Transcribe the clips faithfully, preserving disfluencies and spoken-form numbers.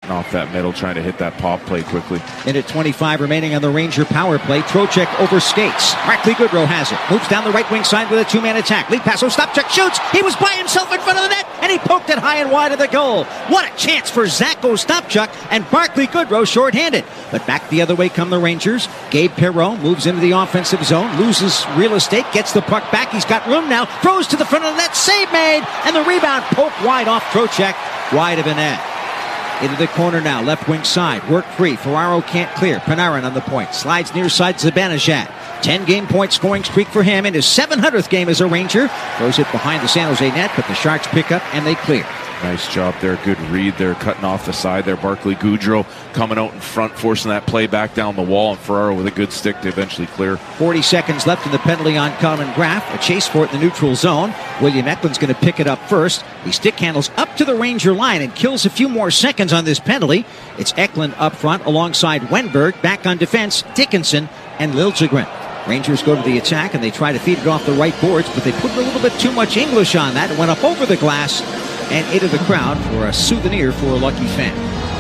cutting off that middle, trying to hit that pop play quickly. Minute twenty-five remaining on the Ranger power play. Trocheck overskates. Barclay Goodrow has it. Moves down the right wing side with a two-man attack. Lead pass, Ostapchuk shoots. He was by himself in front of the net, and he poked it high and wide of the goal. What a chance for Zach Ostapchuk, and Barclay Goodrow shorthanded. But back the other way come the Rangers. Gabe Perreault moves into the offensive zone, loses real estate, gets the puck back. He's got room now, throws to the front of the net, save made, and the rebound poked wide off Trocheck, wide of the net. Into the corner now, left wing side, work free. Ferraro can't clear. Panarin on the point, slides near side Zibanejad. ten game point scoring streak for him in his seven hundredth game as a Ranger. Throws it behind the San Jose net, but the Sharks pick up and they clear. Nice job there. Good read there, cutting off the side there. Barclay Goodrow coming out in front, forcing that play back down the wall, and Ferraro with a good stick to eventually clear. forty seconds left in the penalty on Colin Graff. A chase for it in the neutral zone. William Eklund's going to pick it up first. He stick handles up to the Ranger line and kills a few more seconds on this penalty. It's Eklund up front alongside Wenberg. Back on defense, Dickinson and Liljegren. Rangers go to the attack and they try to feed it off the right boards, but they put a little bit too much English on that. It went up over the glass and into the crowd for a souvenir for a lucky fan.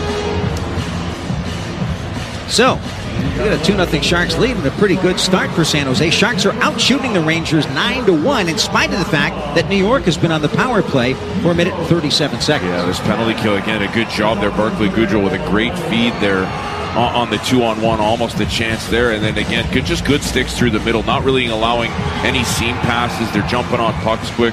So, we got a two nothing Sharks lead and a pretty good start for San Jose. Sharks are out shooting the Rangers nine to one in spite of the fact that New York has been on the power play for a minute and thirty-seven seconds. Yeah, this penalty kill again, a good job there. Barclay Goodrow with a great feed there on the two-on-one, almost a chance there. And then again, good, just good sticks through the middle, not really allowing any seam passes. They're jumping on pucks quick.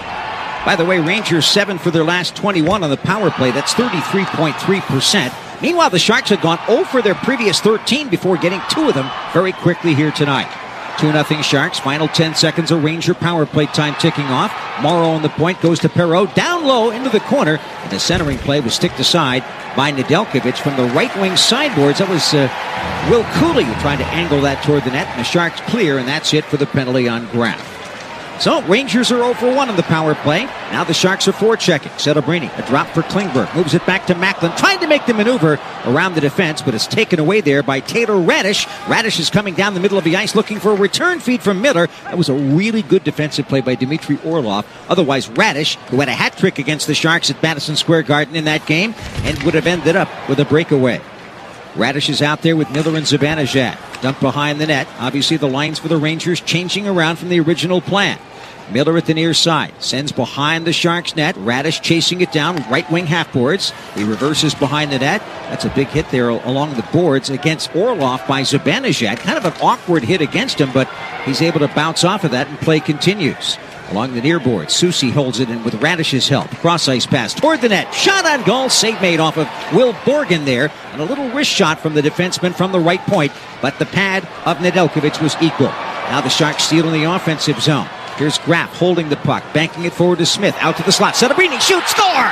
By the way, Rangers seven for their last twenty-one on the power play. That's thirty-three point three percent. Meanwhile, the Sharks had gone zero for their previous thirteen before getting two of them very quickly here tonight. two nothing Sharks. Final ten seconds of Ranger power play time ticking off. Morrow on the point goes to Perreault. Down low into the corner. And the centering play was sticked aside by Nedeljkovic from the right wing sideboards. That was uh, Will Cooley trying to angle that toward the net. And the Sharks clear, and that's it for the penalty on Graff. So, Rangers are zero for one on the power play. Now the Sharks are forechecking. Celebrini, a drop for Klingberg. Moves it back to Macklin. Trying to make the maneuver around the defense, but it's taken away there by Taylor Radish. Radish is coming down the middle of the ice looking for a return feed from Miller. That was a really good defensive play by Dmitry Orlov. Otherwise, Radish, who had a hat trick against the Sharks at Madison Square Garden in that game, and would have ended up with a breakaway. Radish is out there with Miller and Zibanejad. Dumped behind the net. Obviously, the lines for the Rangers changing around from the original plan. Miller at the near side. Sends behind the Sharks net. Radish chasing it down. Right wing half boards. He reverses behind the net. That's a big hit there along the boards against Orlov by Zibanejad. Kind of an awkward hit against him, but he's able to bounce off of that and play continues. Along the near board, Soucy holds it in with Radish's help. Cross ice pass toward the net. Shot on goal. Save made off of Will Borgen there. And a little wrist shot from the defenseman from the right point. But the pad of Nedeljkovic was equal. Now the Sharks steal in the offensive zone. Here's Graff holding the puck, banking it forward to Smith. Out to the slot. Celebrini shoots, score!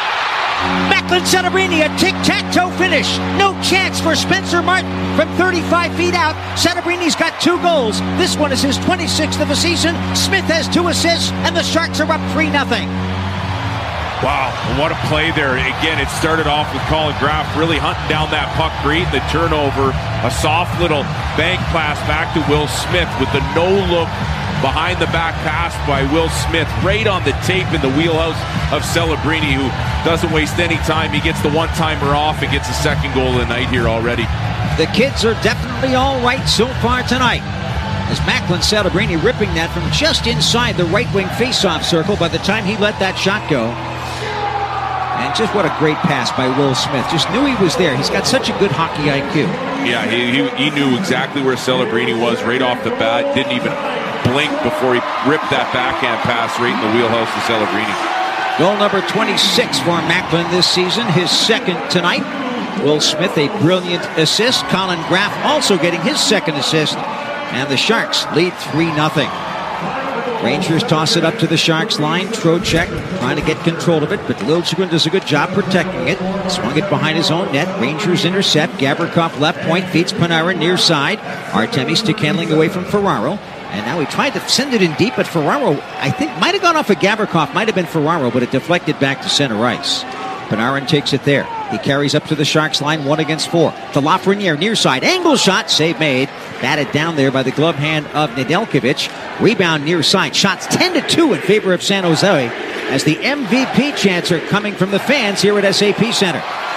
Macklin Celebrini, a tic-tac-toe finish. No chance for Spencer Martin from thirty-five feet out. Celebrini's got two goals. This one is his twenty-sixth of the season. Smith has two assists, and the Sharks are up three nothing. Wow, what a play there. Again, it started off with Colin Graff really hunting down that puck, great. The turnover, a soft little bank pass back to Will Smith with the no-look behind the back pass by Will Smith, right on the tape in the wheelhouse of Celebrini, who doesn't waste any time. He gets the one-timer off and gets a second goal of the night here already. The kids are definitely all right so far tonight, as Macklin Celebrini ripping that from just inside the right wing faceoff circle by the time he let that shot go. And just what a great pass by Will Smith. Just knew he was there. He's got such a good hockey I Q. Yeah, he, he, he knew exactly where Celebrini was right off the bat. Didn't even blink before he ripped that backhand pass right in the wheelhouse to Celebrini. Goal number twenty-six for Macklin this season, his second tonight. Will Smith, a brilliant assist. Colin Graff also getting his second assist. And the Sharks lead three nothing. Rangers toss it up to the Sharks line. Trocheck trying to get control of it, but Liljegren does a good job protecting it. Swung it behind his own net. Rangers intercept. Gavrikov left point, feeds Panarin near side. Artemi stick handling away from Ferraro. And now he tried to send it in deep, but Ferraro, I think, might have gone off of Gavrikov, might have been Ferraro, but it deflected back to center ice. Panarin takes it there. He carries up to the Sharks line, one against four. To Lafreniere, near side, angle shot, save made. Batted down there by the glove hand of Nedeljkovic. Rebound near side, shots ten to two in favor of San Jose, as the M V P chants are coming from the fans here at S A P Center.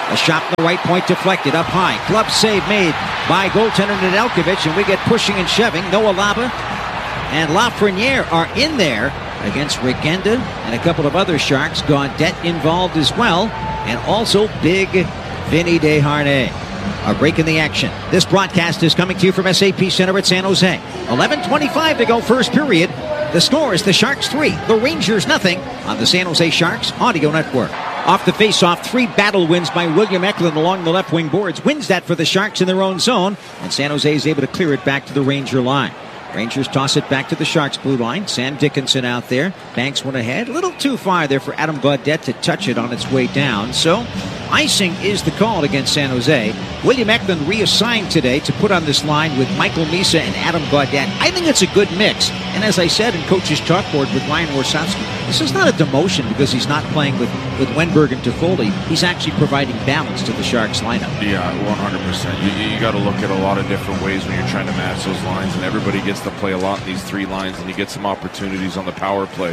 A shot from the right point deflected up high. Glove save made by goaltender Nedeljkovic, and we get pushing and shoving. Noah Laba and Lafreniere are in there against Regenda and a couple of other Sharks. Gaudette involved as well, and also big Vinny Desharnais. A break in the action. This broadcast is coming to you from S A P Center at San Jose. eleven twenty-five to go first period. The score is the Sharks three, the Rangers nothing on the San Jose Sharks Audio Network. Off the face-off, three battle wins by William Eklund along the left wing boards. Wins that for the Sharks in their own zone, and San Jose is able to clear it back to the Ranger line. Rangers toss it back to the Sharks blue line. Sam Dickinson out there. Banks went ahead. A little too far there for Adam Gaudette to touch it on its way down. So icing is the call against San Jose. William Eklund reassigned today to put on this line with Michael Misa and Adam Gaudette. I think it's a good mix. And as I said in Coach's Chalkboard with Ryan Warsawski, this is not a demotion because he's not playing with, with Wenberg and Toffoli. He's actually providing balance to the Sharks lineup. Yeah, one hundred percent. You, you got to look at a lot of different ways when you're trying to match those lines, and everybody gets to play a lot in these three lines, and you get some opportunities on the power play.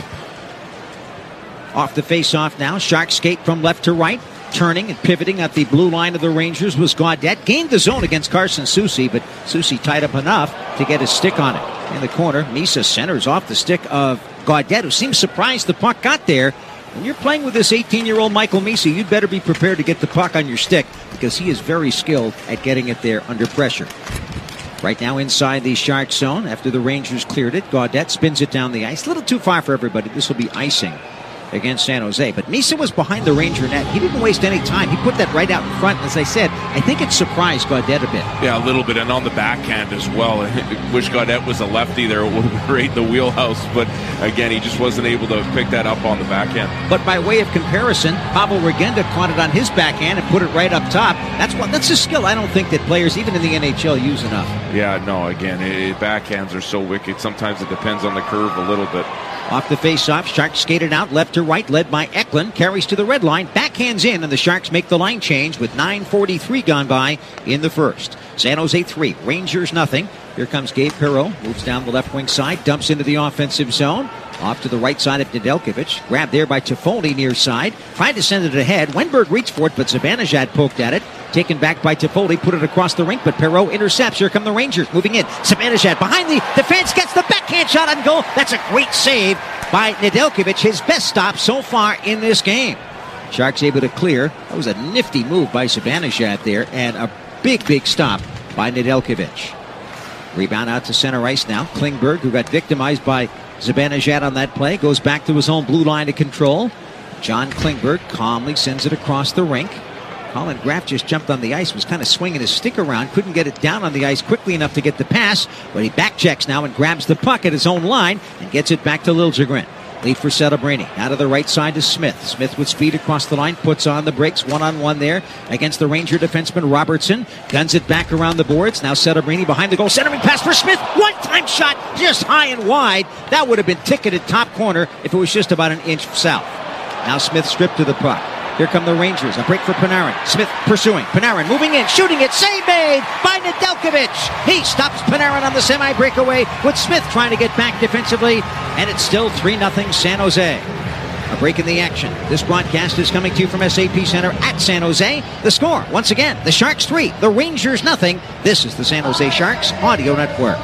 Off the face-off now. Sharks skate from left to right. Turning and pivoting at the blue line of the Rangers was Gaudette. Gained the zone against Carson Soucy, but Soucy tied up enough to get his stick on it. In the corner, Misa centers off the stick of Gaudette, who seems surprised the puck got there. When you're playing with this eighteen-year-old Michael Misa, you'd better be prepared to get the puck on your stick because he is very skilled at getting it there under pressure. Right now inside the Sharks zone after the Rangers cleared it. Gaudette spins it down the ice. A little too far for everybody. This will be icing against San Jose. But Misa was behind the Ranger net. He didn't waste any time. He put that right out in front. As I said, I think it surprised Gaudette a bit. Yeah, a little bit. And on the backhand as well. I wish Gaudette was a lefty there. It would have been right in the wheelhouse. But again, he just wasn't able to pick that up on the backhand. But by way of comparison, Pavel Regenda caught it on his backhand and put it right up top. That's what that's a skill I don't think that players, even in the N H L, use enough. Yeah, no, again, it, backhands are so wicked. Sometimes it depends on the curve a little bit. Off the face-off, Sharks skated out left to right, led by Eklund. Carries to the red line, backhands in, and the Sharks make the line change with nine forty-three gone by in the first. San Jose three, Rangers nothing. Here comes Gabe Perreault, moves down the left wing side, dumps into the offensive zone. Off to the right side of Nedeljkovic. Grabbed there by Toffoli near side. Tried to send it ahead. Wenberg reached for it, but Zibanejad poked at it. Taken back by Toffoli, put it across the rink, but Perreault intercepts. Here come the Rangers moving in. Zibanejad behind the defense, gets the backhand shot on goal. That's a great save by Nedeljkovic, his best stop so far in this game. Sharks able to clear. That was a nifty move by Zibanejad there, and a big, big stop by Nedeljkovic. Rebound out to center ice now. Klingberg, who got victimized by Zibanejad on that play, goes back to his own blue line of control. John Klingberg calmly sends it across the rink. Colin Graff just jumped on the ice, was kind of swinging his stick around, couldn't get it down on the ice quickly enough to get the pass, but he back checks now and grabs the puck at his own line and gets it back to Liljegren. Lead for Celebrini. Out of the right side to Smith. Smith with speed across the line, puts on the brakes, one-on-one there against the Ranger defenseman Robertson. Guns it back around the boards. Now Celebrini behind the goal. Centering pass for Smith. One-time shot just high and wide. That would have been ticketed top corner if it was just about an inch south. Now Smith stripped to the puck. Here come the Rangers. A break for Panarin. Smith pursuing. Panarin moving in, shooting it. Save made by Nedeljkovic. He stops Panarin on the semi-breakaway with Smith trying to get back defensively. And it's still three nothing San Jose. A break in the action. This broadcast is coming to you from S A P Center at San Jose. The score, once again, the Sharks three, the Rangers nothing. This is the San Jose Sharks Audio Network.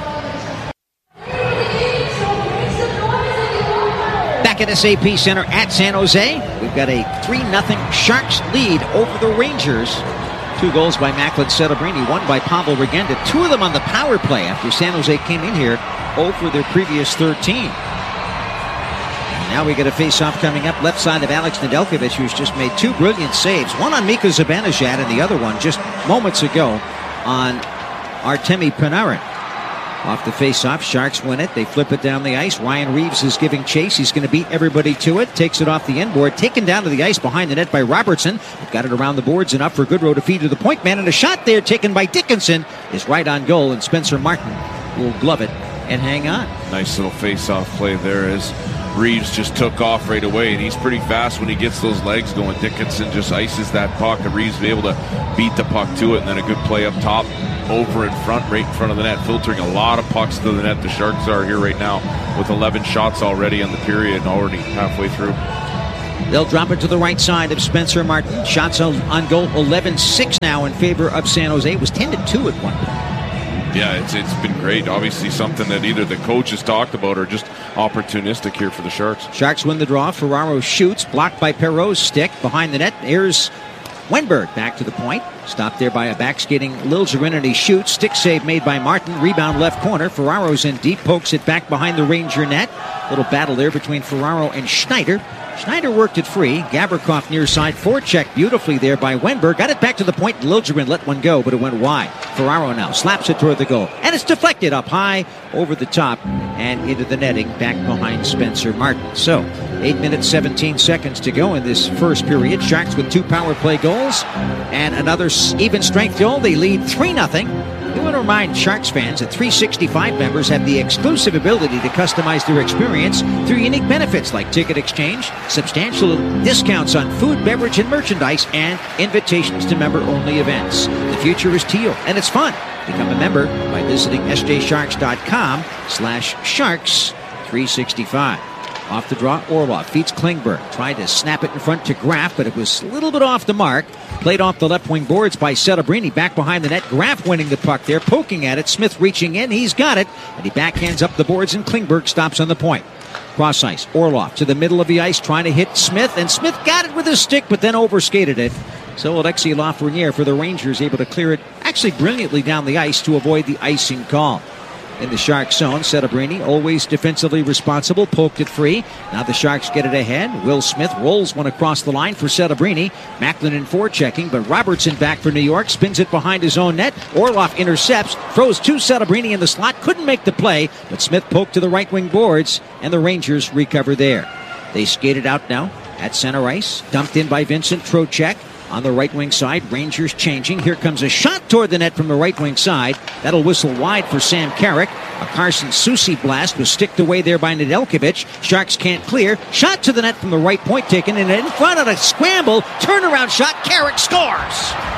Back at S A P Center at San Jose, we've got a three nothing Sharks lead over the Rangers. Two goals by Macklin Celebrini, one by Pavel Regenda. Two of them on the power play after San Jose came in here over their previous thirteen. And now we get a face-off coming up left side of Alex Nedeljkovic, who's just made two brilliant saves. One on Mika Zibanejad and the other one just moments ago on Artemi Panarin. Off the face-off, Sharks win it. They flip it down the ice. Ryan Reeves is giving chase. He's going to beat everybody to it. Takes it off the inboard. Taken down to the ice behind the net by Robertson. Got it around the boards and up for Goodrow to feed to the point man. And a shot there taken by Dickinson is right on goal. And Spencer Martin will glove it and hang on. Nice little face-off play there as Reeves just took off right away. And he's pretty fast when he gets those legs going. Dickinson just ices that puck. And Reeves will be able to beat the puck to it. And then a good play up top. Over in front, right in front of the net, filtering a lot of pucks to the net. The Sharks are here right now with eleven shots already in the period and already halfway through. They'll drop it to the right side of Spencer Martin. Shots on, on goal eleven six now in favor of San Jose. It was ten to two at one point. Yeah, it's it's been great. Obviously something that either the coach has talked about or just opportunistic here for the Sharks. Sharks win the draw. Ferraro shoots, blocked by Perreault's stick. Behind the net, here's Wenberg back to the point. Stopped there by a back-skating Liljegren, and he shoots. Stick save made by Martin. Rebound left corner. Ferraro's in deep, pokes it back behind the Ranger net. Little battle there between Ferraro and Schneider. Schneider worked it free. Gavrikov near side. Forecheck beautifully there by Wenberg. Got it back to the point. Liljegren let one go, but it went wide. Ferraro now slaps it toward the goal. And it's deflected up high over the top and into the netting back behind Spencer Martin. So, eight minutes, seventeen seconds to go in this first period. Sharks with two power play goals and another even strength goal. They lead three nothing. We want to remind Sharks fans that three sixty-five members have the exclusive ability to customize their experience through unique benefits like ticket exchange, substantial discounts on food, beverage, and merchandise, and invitations to member-only events. The future is teal, and it's fun. Become a member by visiting s j sharks dot com slash sharks three sixty-five. Off the draw, Orlov feeds Klingberg. Tried to snap it in front to Graf, but it was a little bit off the mark. Played off the left wing boards by Settabrini. Back behind the net. Graf winning the puck there, poking at it. Smith reaching in. He's got it. And he backhands up the boards, and Klingberg stops on the point. Cross ice. Orlov to the middle of the ice, trying to hit Smith. And Smith got it with his stick, but then overskated it. So Alexi Lafreniere for the Rangers able to clear it actually brilliantly down the ice to avoid the icing call. In the Sharks zone, Settabrini, always defensively responsible, poked it free. Now the Sharks get it ahead. Will Smith rolls one across the line for Settabrini. Macklin in forechecking, but Robertson back for New York, spins it behind his own net. Orlov intercepts, throws to Settabrini in the slot, couldn't make the play, but Smith poked to the right wing boards, and the Rangers recover there. They skated out now at center ice, dumped in by Vincent Trocheck. On the right wing side, Rangers changing. Here comes a shot toward the net from the right wing side. That'll whistle wide for Sam Carrick. A Carson Soucy blast was sticked away there by Nedeljkovic. Sharks can't clear. Shot to the net from the right point taken, and in front of a scramble. Turnaround shot. Carrick scores.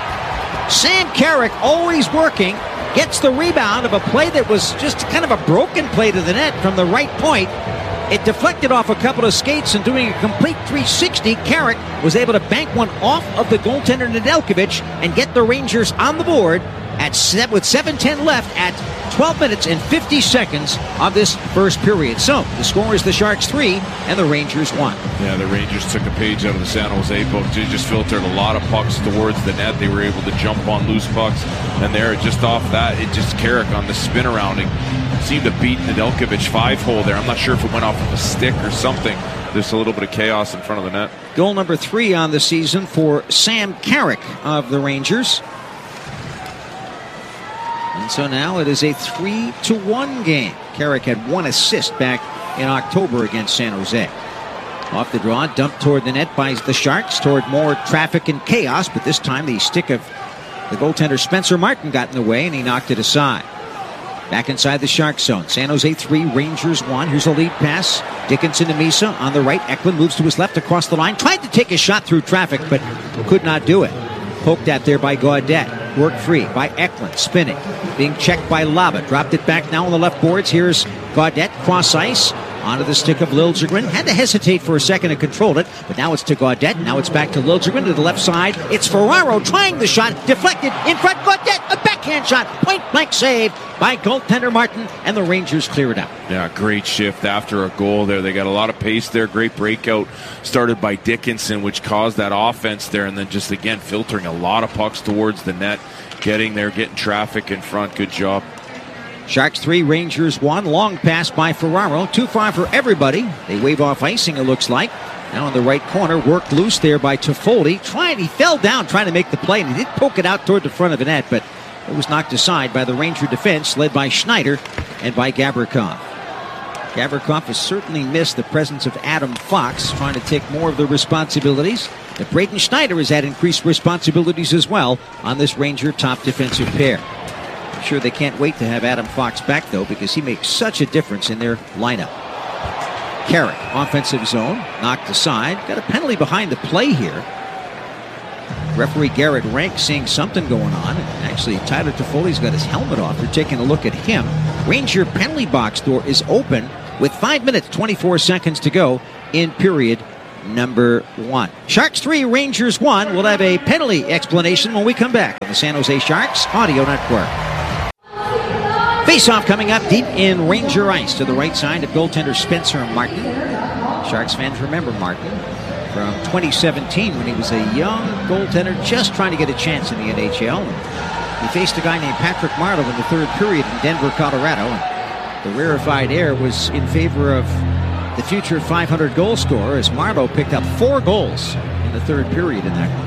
Sam Carrick always working. Gets the rebound of a play that was just kind of a broken play to the net from the right point. It deflected off a couple of skates, and doing a complete three sixty, Carrick was able to bank one off of the goaltender Nedeljkovic and get the Rangers on the board at se- with seven ten left at twelve minutes and fifty seconds of this first period. So the score is the Sharks three and the Rangers one. Yeah, the Rangers took a page out of the San Jose book. They just filtered a lot of pucks towards the net. They were able to jump on loose pucks, and there, just off that, it just Carrick on the spin around and seemed to beat Nedeljkovic five hole there. I'm not sure if it went off of a stick or something. There's a little bit of chaos in front of the net. Goal number three on the season for Sam Carrick of the Rangers. And so now it is a three to one game. Carrick had one assist back in October against San Jose. Off the draw, dumped toward the net by the Sharks, toward more traffic and chaos, but this time the stick of the goaltender Spencer Martin got in the way, and he knocked it aside. Back inside the Sharks zone. San Jose three, Rangers one. Here's a lead pass. Dickinson to Misa on the right. Eklund moves to his left across the line. Tried to take a shot through traffic, but could not do it. Poked at there by Gaudette. Worked free by Eklund. Spinning. Being checked by Laba. Dropped it back now on the left boards. Here's Gaudette. Cross ice. Onto the stick of Liljegren. Had to hesitate for a second and controlled it, but now it's to Gaudette. Now it's back to Liljegren to the left side. It's Ferraro trying the shot. Deflected in front. Gaudette, a backhand shot. Point blank save by goaltender Martin, and the Rangers clear it out. Yeah, great shift after a goal there. They got a lot of pace there. Great breakout started by Dickinson, which caused that offense there, and then just again filtering a lot of pucks towards the net. Getting there, getting traffic in front. Good job. Sharks three, Rangers one. Long pass by Ferraro. Too far for everybody. They wave off icing, it looks like. Now in the right corner, worked loose there by Toffoli. Trying, he fell down trying to make the play, and he did poke it out toward the front of the net, but it was knocked aside by the Ranger defense, led by Schneider and by Gavrikov. Gavrikov has certainly missed the presence of Adam Fox, trying to take more of the responsibilities. But Braden Schneider has had increased responsibilities as well on this Ranger top defensive pair. I'm sure they can't wait to have Adam Fox back, though, because he makes such a difference in their lineup. Carrick, offensive zone, knocked aside. Got a penalty behind the play here. Referee Garrett Rank seeing something going on. And actually, Tyler Toffoli's got his helmet off. They're taking a look at him. Ranger penalty box door is open with five minutes, twenty-four seconds to go in period number one. Sharks three, Rangers one. We'll have a penalty explanation when we come back on the San Jose Sharks Audio Network. Face-off coming up deep in Ranger ice to the right side of goaltender Spencer Martin. Sharks fans remember Martin from twenty seventeen when he was a young goaltender just trying to get a chance in the N H L. He faced a guy named Patrick Marleau in the third period in Denver, Colorado. The rarefied air was in favor of the future five hundred goal scorer as Marleau picked up four goals in the third period in that one.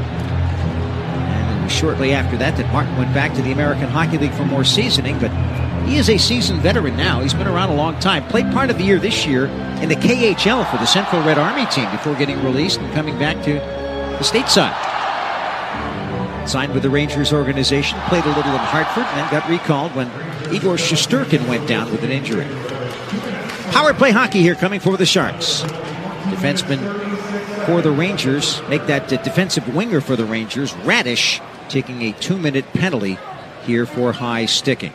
And it was shortly after that that Martin went back to the American Hockey League for more seasoning, but he is a seasoned veteran now. He's been around a long time. Played part of the year this year in the K H L for the Central Red Army team before getting released and coming back to the stateside. Signed with the Rangers organization, played a little in Hartford, and then got recalled when Igor Shesterkin went down with an injury. Power play hockey here coming for the Sharks. Defenseman for the Rangers, make that uh, defensive winger for the Rangers, Radish, taking a two-minute penalty here for high sticking.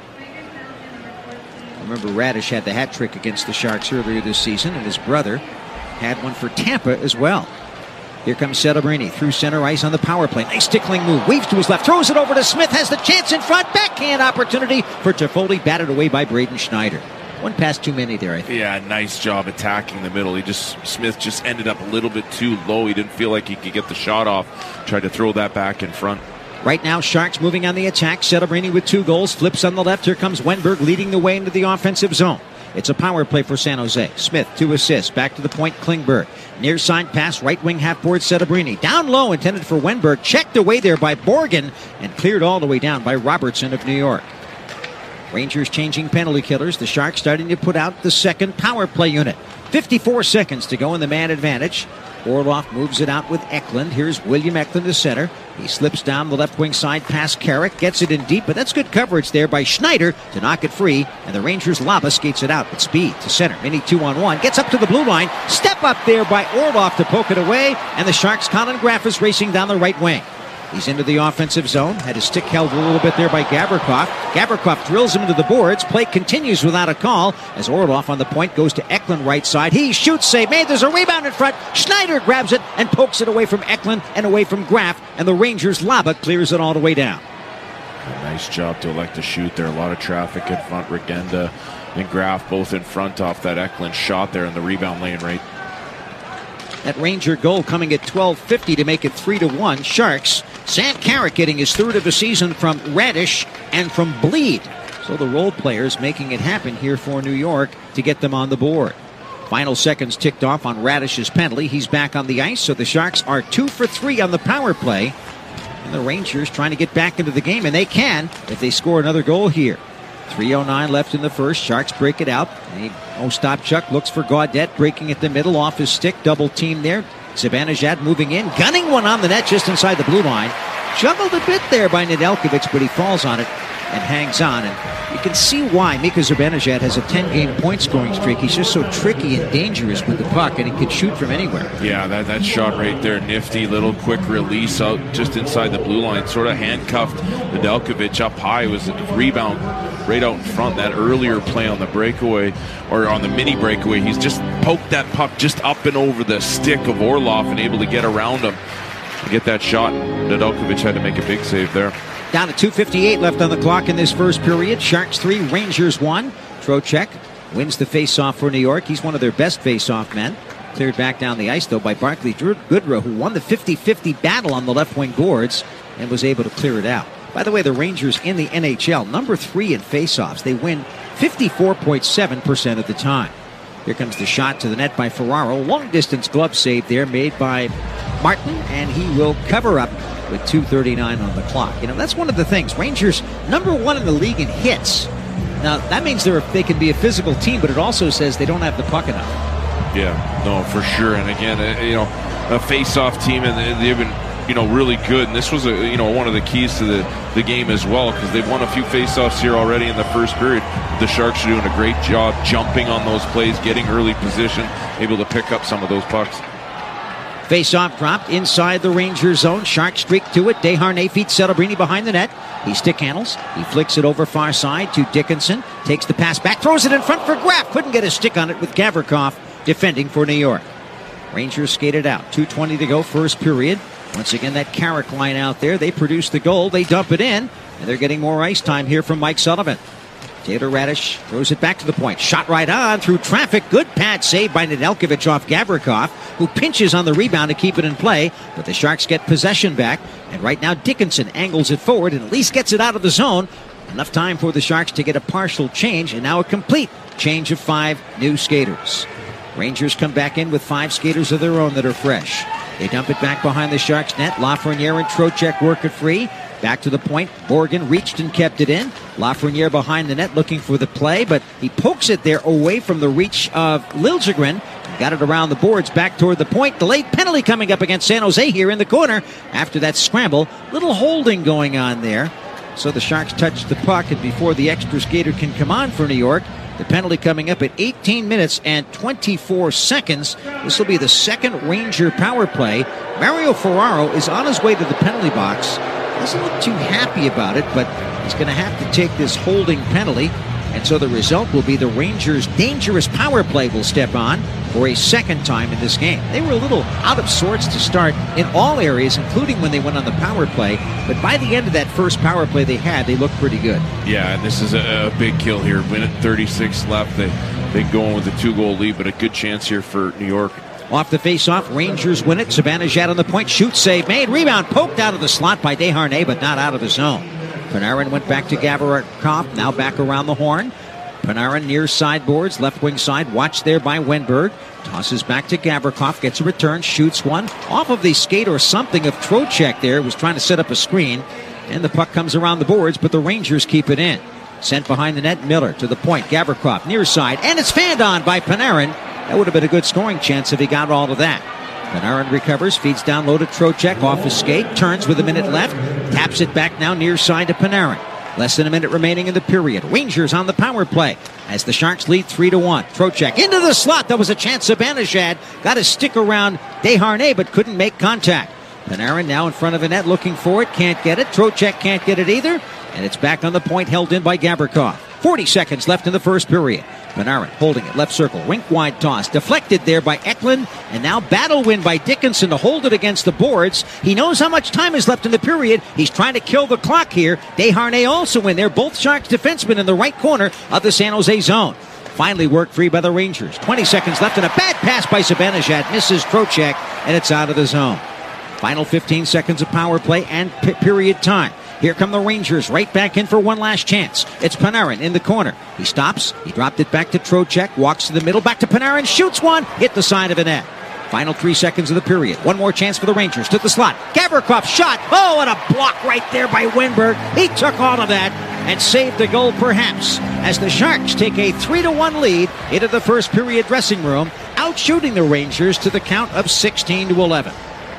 Remember, Radish had the hat trick against the Sharks earlier this season, and his brother had one for Tampa as well. Here comes Celebrini through center ice on the power play. Nice tickling move. Weaves to his left. Throws it over to Smith. Has the chance in front. Backhand opportunity for Toffoli. Batted away by Braden Schneider. One pass too many there, I think. Yeah, nice job attacking the middle. He just Smith just ended up a little bit too low. He didn't feel like he could get the shot off. Tried to throw that back in front. Right now, Sharks moving on the attack. Celebrini with two goals. Flips on the left. Here comes Wenberg leading the way into the offensive zone. It's a power play for San Jose. Smith, two assists. Back to the point, Klingberg. Near side pass, right wing half board, Celebrini. Down low, intended for Wenberg. Checked away there by Borgen and cleared all the way down by Robertson of New York. Rangers changing penalty killers. The Sharks starting to put out the second power play unit. fifty-four seconds to go in the man advantage. Orlov moves it out with Eklund. Here's William Eklund to center. He slips down the left wing side past Carrick. Gets it in deep, but that's good coverage there by Schneider to knock it free. And the Rangers Laba skates it out with speed to center. Mini two on one. Gets up to the blue line. Step up there by Orlov to poke it away. And the Sharks' Colin Graff is racing down the right wing. He's into the offensive zone. Had his stick held a little bit there by Gavrikov. Gavrikov drills him into the boards. Play continues without a call as Orlov on the point goes to Eklund right side. He shoots, save made. There's a rebound in front. Schneider grabs it and pokes it away from Eklund and away from Graff. And the Rangers Laba clears it all the way down. A nice job to elect to shoot there. A lot of traffic in front. Regenda and Graff both in front off that Eklund shot there in the rebound lane right. That Ranger goal coming at twelve fifty to make it three to one. Sharks. Sam Carrick getting his third of the season from Radish and from Bleed. So the role players making it happen here for New York to get them on the board. Final seconds ticked off on Radish's penalty. He's back on the ice, so the Sharks are two for three on the power play. And the Rangers trying to get back into the game, and they can if they score another goal here. three oh nine left in the first. Sharks break it out. Ostapchuk looks for Gaudette, breaking at the middle off his stick. Double team there. Zibanejad moving in, gunning one on the net just inside the blue line. Juggled a bit there by Nedeljkovic, but he falls on it and hangs on. And you can see why Mika Zibanejad has a ten-game point-scoring streak. He's just so tricky and dangerous with the puck, and he can shoot from anywhere. Yeah, that, that shot right there, nifty, little quick release out just inside the blue line. Sort of handcuffed Nedeljkovic up high. It was a rebound right out in front. That earlier play on the breakaway, or on the mini breakaway, he's just poked that puck just up and over the stick of Orlov and able to get around him to get that shot. Nedeljkovic had to make a big save there. Down to two fifty-eight left on the clock in this first period. Sharks three, Rangers one. Trocheck wins the face-off for New York. He's one of their best face-off men. Cleared back down the ice, though, by Barclay Goodrow, who won the fifty fifty battle on the left wing boards and was able to clear it out. By the way, the Rangers in the N H L, number three in face-offs. They win fifty-four point seven percent of the time. Here comes the shot to the net by Ferraro. Long-distance glove save there made by Martin, and he will cover up with two thirty-nine on the clock. You know, that's one of the things. Rangers, number one in the league in hits. Now, that means they're, they can be a physical team, but it also says they don't have the puck enough. Yeah, no, for sure. And again, uh, you know, a face-off team, and they've been, you know, really good. And this was, a, you know, one of the keys to the, the game as well, because they've won a few face-offs here already in the first period. The Sharks are doing a great job jumping on those plays, getting early position, able to pick up some of those pucks. Face-off dropped inside the Rangers zone. Sharks streak to it. Desharnais feeds Celebrini behind the net. He stick handles. He flicks it over far side to Dickinson. Takes the pass back. Throws it in front for Graff. Couldn't get a stick on it with Gavrikov defending for New York. Rangers skated out. two twenty to go, first period. Once again, that Carrick line out there. They produce the goal. They dump it in. And they're getting more ice time here from Mike Sullivan. Taylor Radish throws it back to the point. Shot right on through traffic. Good pad save by Nedeljkovic off Gavrikov, who pinches on the rebound to keep it in play. But the Sharks get possession back. And right now, Dickinson angles it forward and at least gets it out of the zone. Enough time for the Sharks to get a partial change, and now a complete change of five new skaters. Rangers come back in with five skaters of their own that are fresh. They dump it back behind the Sharks net. Lafreniere and Trocheck work it free. Back to the point. Morgan reached and kept it in. Lafreniere behind the net looking for the play, but he pokes it there away from the reach of Liljegren. Got it around the boards back toward the point. Delayed penalty coming up against San Jose here in the corner. After that scramble, little holding going on there. So the Sharks touch the puck, and before the extra skater can come on for New York, the penalty coming up at eighteen minutes and twenty-four seconds. This will be the second Ranger power play. Mario Ferraro is on his way to the penalty box. Doesn't look too happy about it, but he's going to have to take this holding penalty. And so the result will be the Rangers' dangerous power play will step on for a second time in this game. They were a little out of sorts to start in all areas, including when they went on the power play. But by the end of that first power play they had, they looked pretty good. Yeah, and this is a, a big kill here. Minute thirty-six left. They, they go in with a two-goal lead, but a good chance here for New York. Off the face-off, Rangers win it. Zibanejad on the point. Shoot save made. Rebound poked out of the slot by Desharnais, but not out of the zone. Panarin went back to Gavrikov, now back around the horn. Panarin near sideboards, left wing side, watched there by Wenberg. Tosses back to Gavrikov, gets a return, shoots one. Off of the skate or something of Trocheck there, was trying to set up a screen. And the puck comes around the boards, but the Rangers keep it in. Sent behind the net, Miller to the point. Gavrikov near side, and it's fanned on by Panarin. That would have been a good scoring chance if he got all of that. Panarin recovers, feeds down low to Trocheck off his skate, turns with a minute left, taps it back now near side to Panarin. Less than a minute remaining in the period. Rangers on the power play as the Sharks lead three to one. Trocheck into the slot. That was a chance. Zibanejad got his stick around Desharnais but couldn't make contact. Panarin now in front of the net looking for it. Can't get it. Trocheck can't get it either. And it's back on the point, held in by Gavrikov. forty seconds left in the first period. Panarin holding it, left circle, rink wide toss, deflected there by Eklund, and now battle win by Dickinson to hold it against the boards. He knows how much time is left in the period. He's trying to kill the clock here. Desharnais also in there, both Sharks defensemen in the right corner of the San Jose zone. Finally worked free by the Rangers. twenty seconds left, and a bad pass by Zibanejad misses Trocheck, and it's out of the zone. Final fifteen seconds of power play and p- period time. Here come the Rangers right back in for one last chance. It's Panarin in the corner. He stops. He dropped it back to Trocheck. Walks to the middle. Back to Panarin. Shoots one. Hit the side of the net. Final three seconds of the period. One more chance for the Rangers. To the slot. Gavrikov shot. Oh, and a block right there by Wenberg. He took all of that and saved the goal perhaps as the Sharks take a three to one lead into the first period dressing room, outshooting the Rangers to the count of sixteen to eleven.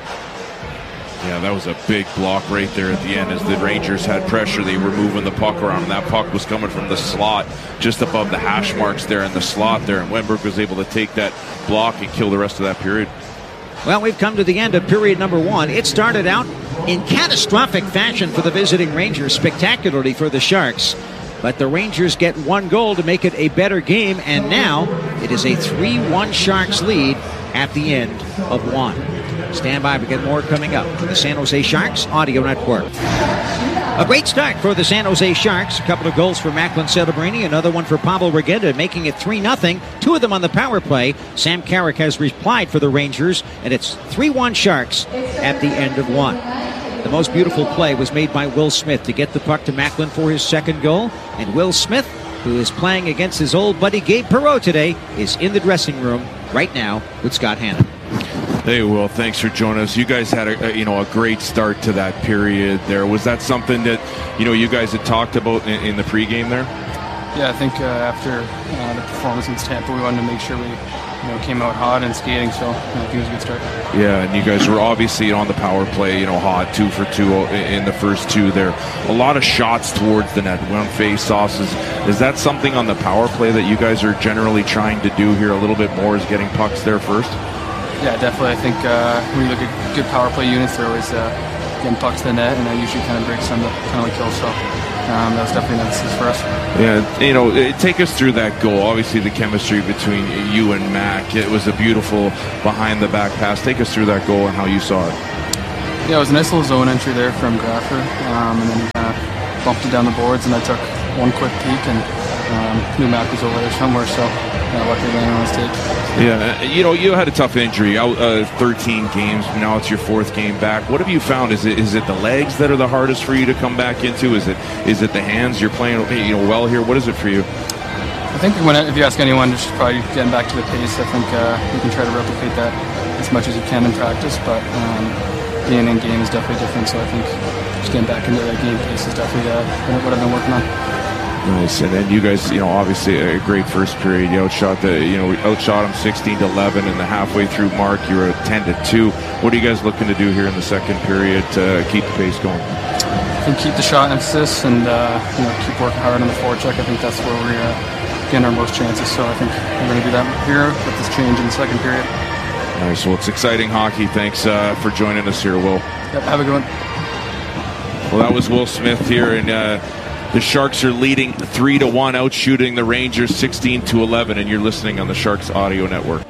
Yeah, that was a big block right there at the end as the Rangers had pressure. They were moving the puck around, and that puck was coming from the slot just above the hash marks there in the slot there, and Wenberg was able to take that block and kill the rest of that period. Well, we've come to the end of period number one. It started out in catastrophic fashion for the visiting Rangers, spectacularly for the Sharks. But the Rangers get one goal to make it a better game, and now it is a three one Sharks lead at the end of one. Stand by, we get more coming up for the San Jose Sharks Audio Network. A great start for the San Jose Sharks. A couple of goals for Macklin Celebrini, another one for Pavel Regenda, making it three nothing. Two of them on the power play. Sam Carrick has replied for the Rangers, and it's three one Sharks at the end of one. The most beautiful play was made by Will Smith to get the puck to Macklin for his second goal. And Will Smith, who is playing against his old buddy Gabe Perreault today, is in the dressing room right now with Scott Hannon. Hey, Will, thanks for joining us. You guys had a, a you know a great start to that period there. Was that something that you know you guys had talked about in, in the pregame there? Yeah, I think uh, after uh, the performance against Tampa, we wanted to make sure we you know came out hot and skating. So you know, I think it was a good start. Yeah, and you guys were obviously on the power play, you know, hot, two for two in the first two there. A lot of shots towards the net, one face-offs. Is, is that something on the power play that you guys are generally trying to do here a little bit more, is getting pucks there first? Yeah, definitely. I think uh, when you look at good power play units, they're always uh, getting pucks to the net, and that usually kind of breaks on the penalty kill. So um, that was definitely an emphasis for us. Yeah, you know, take us through that goal. Obviously, the chemistry between you and Mac. It was a beautiful behind-the-back pass. Take us through that goal and how you saw it. Yeah, it was a nice little zone entry there from Graffer, um, and then he kind of bumped it down the boards, and I took one quick peek and um, knew Mac was over there somewhere, so uh, luckily landed on his tape. Yeah, you know, you had a tough injury, out uh, thirteen games. Now it's your fourth game back. What have you found? Is it is it the legs that are the hardest for you to come back into? Is it is it the hands? You're playing, you know, well here. What is it for you? I think when if you ask anyone, just probably getting back to the pace. I think uh, you can try to replicate that as much as you can in practice, but um, being in game is definitely different. So I think just getting back into that game pace is definitely uh, what I've been working on. Nice, and then you guys, you know, obviously a great first period. You outshot the, you know, outshot them sixteen to eleven, and the halfway through mark, you were at ten to two. What are you guys looking to do here in the second period to keep the pace going? I think keep the shot emphasis and uh, you know, keep working hard on the forecheck. I think that's where we're uh, getting our most chances. So I think we're going to do that here with this change in the second period. Nice. Well, it's exciting hockey. Thanks uh, for joining us here, Will. Yep, have a good one. Well, that was Will Smith here, and uh, the Sharks are leading three to one, out shooting the Rangers sixteen to eleven, and you're listening on the Sharks Audio Network.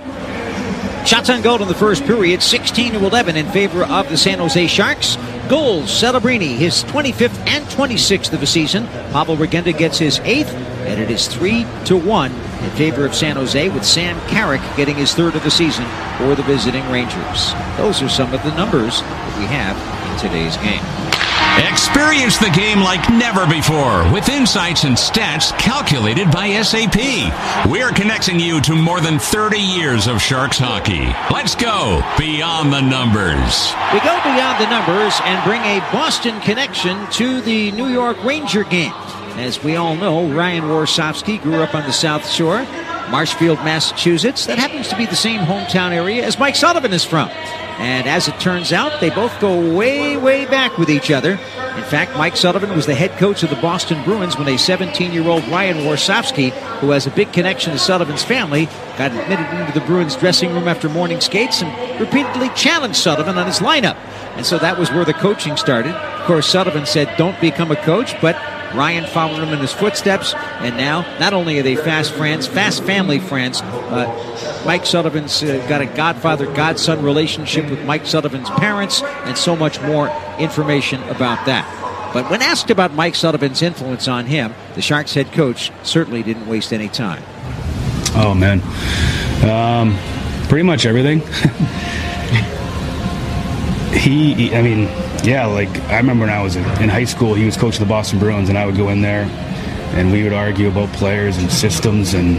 Shots on goal in the first period, sixteen to eleven in favor of the San Jose Sharks. Goals, Celebrini, his twenty-fifth and twenty-sixth of the season. Pavel Regenda gets his eighth, and it is three to one in favor of San Jose, with Sam Carrick getting his third of the season for the visiting Rangers. Those are some of the numbers that we have in today's game. Experience the game like never before with insights and stats calculated by S A P. We're connecting you to more than thirty years of Sharks hockey. Let's go beyond the numbers. We go beyond the numbers and bring a Boston connection to the New York Ranger game. As we all know, Ryan Warsofsky grew up on the South Shore, Marshfield, Massachusetts. That happens to be the same hometown area as Mike Sullivan is from. And as it turns out, they both go way, way back with each other. In fact, Mike Sullivan was the head coach of the Boston Bruins when a seventeen-year-old Ryan Warsofsky, who has a big connection to Sullivan's family, got admitted into the Bruins dressing room after morning skates and repeatedly challenged Sullivan on his lineup. And so that was where the coaching started. Of course, Sullivan said, don't become a coach, but Ryan followed him in his footsteps, and now not only are they fast friends, fast family friends, uh, Mike Sullivan's uh, got a godfather-godson relationship with Mike Sullivan's parents, and so much more information about that. But when asked about Mike Sullivan's influence on him, the Sharks head coach certainly didn't waste any time. Oh, man. Um, pretty much everything. he, he, I mean... Yeah, like, I remember when I was in, in high school, he was coaching the Boston Bruins, and I would go in there, and we would argue about players and systems, and,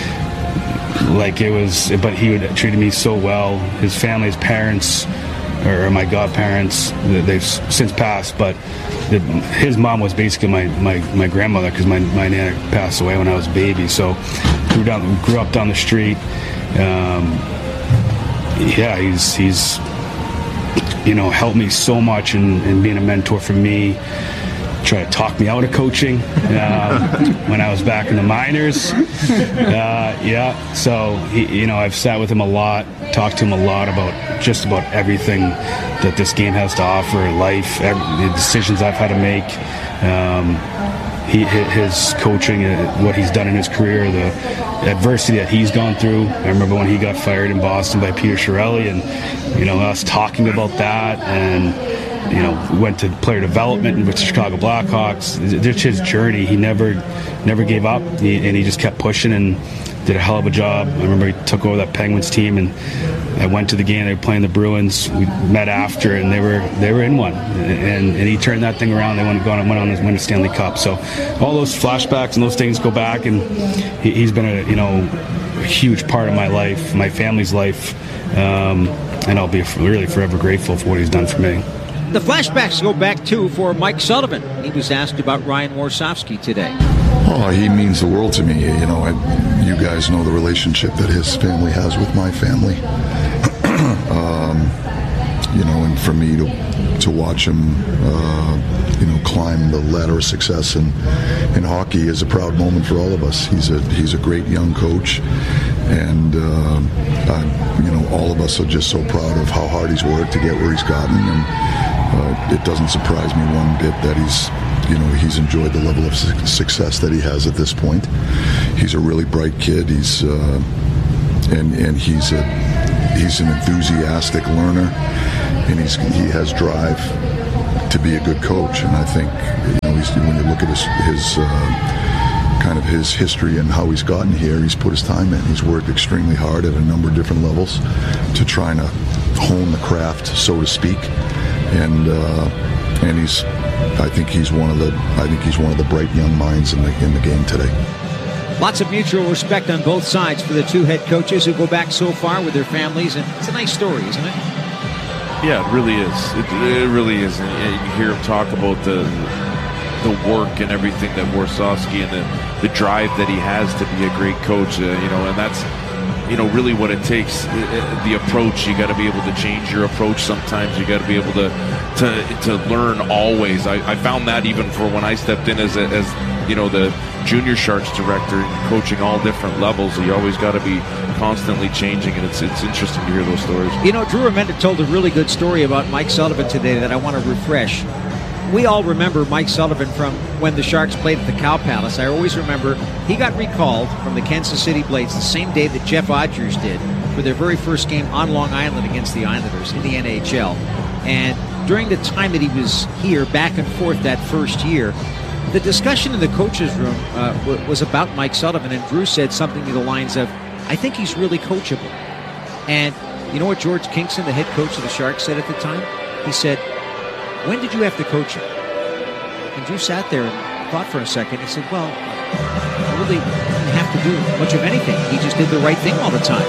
like, it was, but he would treated me so well. His family, his parents, or my godparents, they've since passed, but the, his mom was basically my, my, my grandmother, because my, my nana passed away when I was a baby, so grew, down, grew up down the street. Um, yeah, he's he's... you know, helped me so much in, in being a mentor for me, try to talk me out of coaching uh, when I was back in the minors. Uh, yeah, so, he, you know, I've sat with him a lot, talked to him a lot about just about everything that this game has to offer, life, every, the decisions I've had to make. Um, he, his coaching, what he's done in his career, the adversity that he's gone through. I remember when he got fired in Boston by Peter Chiarelli, and, you know, us talking about that, and, you know, went to player development with the Chicago Blackhawks. Just his journey, he never never gave up, he, and he just kept pushing and did a hell of a job. I remember he took over that Penguins team, and I went to the game. They were playing the Bruins. We met after, and they were they were in one, and and he turned that thing around. They went went on to win the Stanley Cup. So all those flashbacks and those things go back, and he, he's been a you know a huge part of my life, my family's life, um, and I'll be really forever grateful for what he's done for me. The flashbacks go back, too, for Mike Sullivan. He was asked about Ryan Warsofsky today. Oh, he means the world to me. You know, I, you guys know the relationship that his family has with my family. um, you know, and for me to to watch him, uh, you know, climb the ladder of success in, in hockey is a proud moment for all of us. He's a he's a great young coach, and uh, uh, you know, all of us are just so proud of how hard he's worked to get where he's gotten. And uh, it doesn't surprise me one bit that he's, you know, he's enjoyed the level of su- success that he has at this point. He's a really bright kid. He's uh, and and he's a he's an enthusiastic learner, and he's he has drive to be a good coach. And I think, you know, he's, when you look at his his uh, kind of his history and how he's gotten here, he's put his time in. He's worked extremely hard at a number of different levels to try to hone the craft, so to speak. And uh, and he's, I think he's one of the, I think he's one of the bright young minds in the in the game today. Lots of mutual respect on both sides for the two head coaches who go back so far with their families, and it's a nice story, isn't it? Yeah, it really is. It, it really is. And you hear him talk about the the work and everything that Warsawski and the, the drive that he has to be a great coach, uh, you know, and that's, you know, really what it takes. Uh, the approach, you got to be able to change your approach sometimes. You got to be able to to to learn always. I, I found that even for when I stepped in as a, as you know, the Junior Sharks director, coaching all different levels. You always got to be constantly changing, and it's it's interesting to hear those stories. You know, Drew Remenda told a really good story about Mike Sullivan today that I want to refresh. We all remember Mike Sullivan from when the Sharks played at the Cow Palace. I always remember he got recalled from the Kansas City Blades the same day that Jeff Odgers did for their very first game on Long Island against the Islanders in the N H L. And during the time that he was here, back and forth that first year, the discussion in the coaches' room uh, w- was about Mike Sullivan, and Drew said something to the lines of, I think he's really coachable. And you know what George Kingston, the head coach of the Sharks, said at the time? He said, when did you have to coach him? And Drew sat there and thought for a second. He said, well, I really didn't have to do much of anything. He just did the right thing all the time.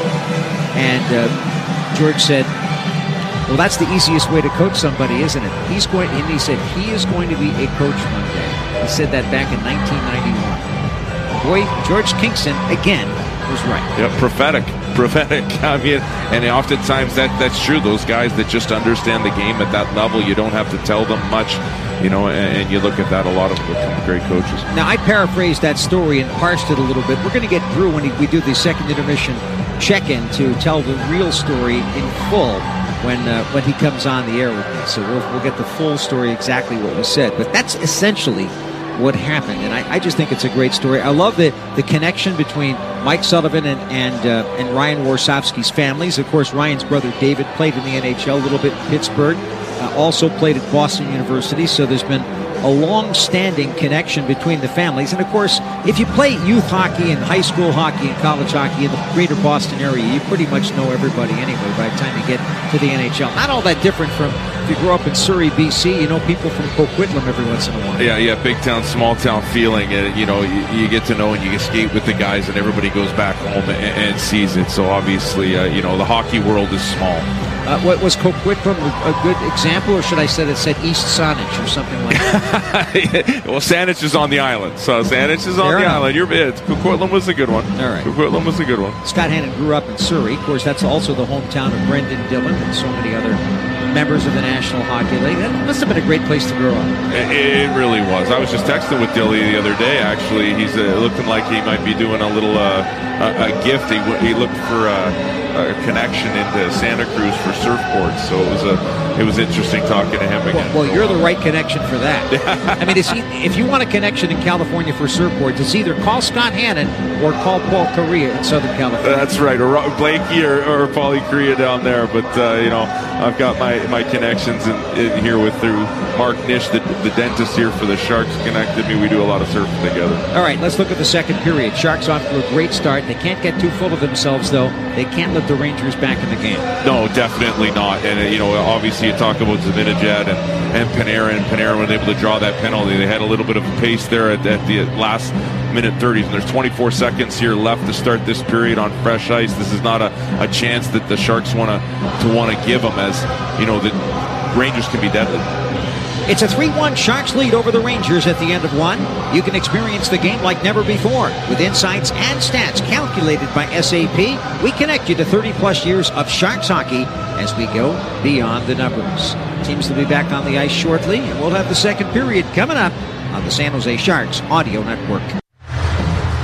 And uh, George said, well, that's the easiest way to coach somebody, isn't it? He's going, and he said, he is going to be a coach one day. He said that back in nineteen ninety-one. Boy, George Kingston, again, was right. Yeah, prophetic. Prophetic. I mean, and oftentimes that that's true. Those guys that just understand the game at that level, you don't have to tell them much, you know, and, and you look at that, a lot of them become great coaches. Now, I paraphrased that story and parsed it a little bit. We're going to get Drew when he, we do the second intermission check-in to tell the real story in full when uh, when he comes on the air with me. So we'll, we'll get the full story, exactly what was said. But that's essentially what happened, and I, I just think it's a great story. I love the, the connection between Mike Sullivan and and, uh, and Ryan Warsawski's families. Of course, Ryan's brother David played in the N H L a little bit in Pittsburgh, uh, also played at Boston University, so there's been a long-standing connection between the families. And of course, if you play youth hockey and high school hockey and college hockey in the greater Boston area, you pretty much know everybody anyway by the time you get to the N H L. Not all that different from if you grow up in Surrey, B C, you know people from Coquitlam every once in a while. Yeah, yeah, big town, small town feeling. And, you know, you, you get to know and you skate with the guys, and everybody goes back home and, and sees it. So obviously, uh, you know, the hockey world is small. Uh, what was Coquitlam a good example, or should I say that said East Saanich or something like that? Well, Saanich is on the island, so Saanich is on Fair the enough. island. You're it. Coquitlam was a good one. All right. Coquitlam was a good one. Scott Hannon grew up in Surrey. Of course, that's also the hometown of Brendan Dillon and so many other members of the National Hockey League. That must have been a great place to grow up. It, it really was. I was just texting with Dilly the other day, actually. He's uh, looking like he might be doing a little uh, a, a gift. He, he looked for uh, a connection into Santa Cruz for surfboards, so it was a it was interesting talking to him again. Well, well you're the right connection for that. I mean, it's, if you want a connection in California for surfboards, it's either call Scott Hannon or call Paul Correa in Southern California. That's right, or Blakey or, or Paulie Correa down there. But uh, you know, I've got my, my connections in, in here with through Mark Nish, the, the dentist here for the Sharks, connected me. We do a lot of surfing together. All right, let's look at the second period. Sharks off to a great start. They can't get too full of themselves, though. They can't let the Rangers back in the game. No, definitely not. And, uh, you know, obviously you talk about Zibanejad and, and Panarin, and Panarin was able to draw that penalty. They had a little bit of a pace there at, at the last minute thirties, and there's twenty-four seconds here left to start this period on fresh ice. This is not a, a chance that the Sharks want to to want to give them, as, you know, the Rangers can be deadly. It's a three one Sharks lead over the Rangers at the end of one. You can experience the game like never before with insights and stats calculated by S A P. We connect you to thirty plus years of Sharks hockey as we go beyond the numbers. Teams will be back on the ice shortly, and we'll have the second period coming up on the San Jose Sharks Audio Network.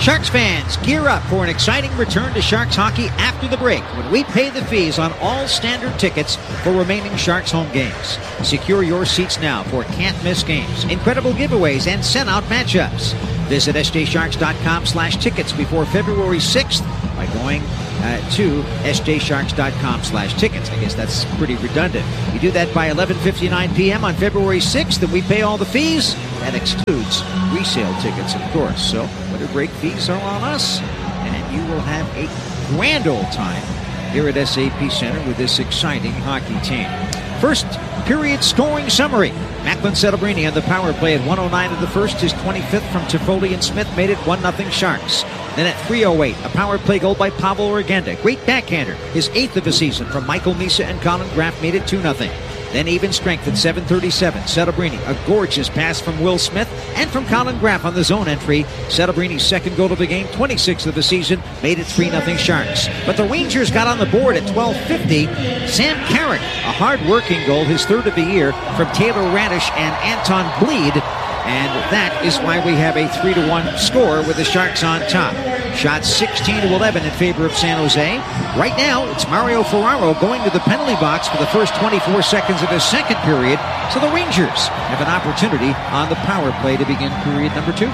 Sharks fans, gear up for an exciting return to Sharks hockey after the break when we pay the fees on all standard tickets for remaining Sharks home games. Secure your seats now for can't-miss games, incredible giveaways, and send-out matchups. Visit S J Sharks dot com slash tickets before February sixth by going uh, to S J Sharks dot com slash tickets. I guess that's pretty redundant. You do that by eleven fifty-nine p.m. on February sixth, and we pay all the fees. That excludes resale tickets, of course. So whatever break fees are on us, and you will have a grand old time here at S A P Center with this exciting hockey team. First period scoring summary. Macklin Celebrini on the power play at one oh nine of the first. His twenty-fifth from Toffoli and Smith made it one nothing Sharks. Then at three oh eight, a power play goal by Pavel Regenda. Great backhander. His eighth of the season from Michael Misa and Colin Graff made it two nothing. Then even strength at seven thirty-seven. Celebrini, a gorgeous pass from Will Smith and from Colin Graff on the zone entry. Celebrini's second goal of the game, twenty-sixth of the season, made it three nothing Sharks. But the Rangers got on the board at twelve fifty. Sam Carrick, a hard-working goal, his third of the year, from Taylor Radish and Anton Bleed. And that is why we have a three to one score with the Sharks on top. Shots sixteen to eleven in favor of San Jose. Right now, it's Mario Ferraro going to the penalty box for the first twenty-four seconds of the second period. So the Rangers have an opportunity on the power play to begin period number two.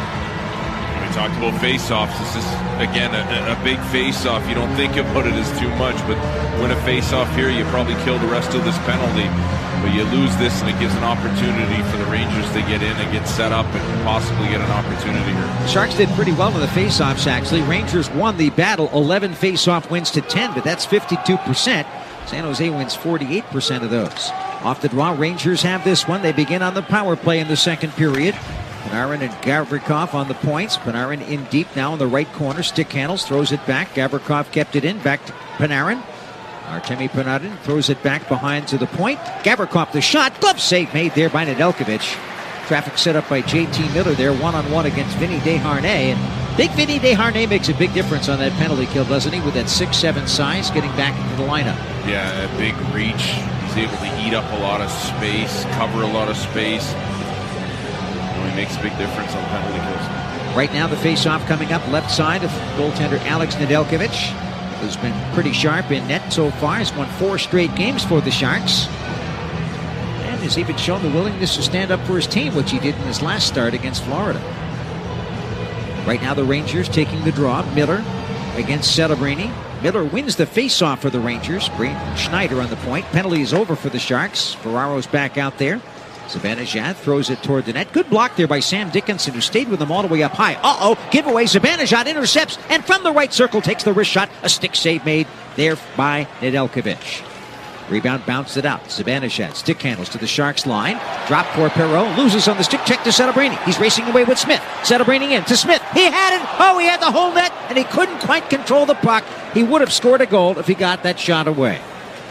We talked about face-offs. This is, again, a, a big face-off. You don't think about it as too much, but win a face-off here, you probably kill the rest of this penalty. But you lose this, and it gives an opportunity for the Rangers to get in and get set up and possibly get an opportunity here. Sharks did pretty well in the face-offs, actually. Rangers won the battle, eleven face-off wins to ten, but that's fifty-two percent. San Jose wins forty-eight percent of those. Off the draw, Rangers have this one. They begin on the power play in the second period. Panarin and Gavrikov on the points. Panarin in deep now in the right corner. Stick handles, throws it back. Gavrikov kept it in. Back to Panarin. Artemi Panarin throws it back behind to the point. Gavrikov the shot. Glove save made there by Nedeljkovic. Traffic set up by J T Miller there, one-on-one against Vinny Desharnais. And big Vinny Desharnais makes a big difference on that penalty kill, doesn't he? With that six seven size, getting back into the lineup. Yeah, a big reach. He's able to eat up a lot of space, cover a lot of space. You know, he makes a big difference on penalty kills. Right now, the face-off coming up left side of goaltender Alex Nedeljkovic, who's been pretty sharp in net so far. Has won four straight games for the Sharks. And has even shown the willingness to stand up for his team, which he did in his last start against Florida. Right now the Rangers taking the draw. Miller against Celebrini. Miller wins the face-off for the Rangers. Braden Schneider on the point. Penalty is over for the Sharks. Ferraro's back out there. Zibanejad throws it toward the net. Good block there by Sam Dickinson, who stayed with them all the way up high. Uh-oh, giveaway. Zibanejad intercepts, and from the right circle takes the wrist shot. A stick save made there by Nedeljkovic. Rebound bounced it out. Zibanejad stick handles to the Sharks line. Drop for Perreault. Loses on the stick check to Celebrini. He's racing away with Smith. Celebrini in to Smith. He had it. Oh, he had the whole net, and he couldn't quite control the puck. He would have scored a goal if he got that shot away.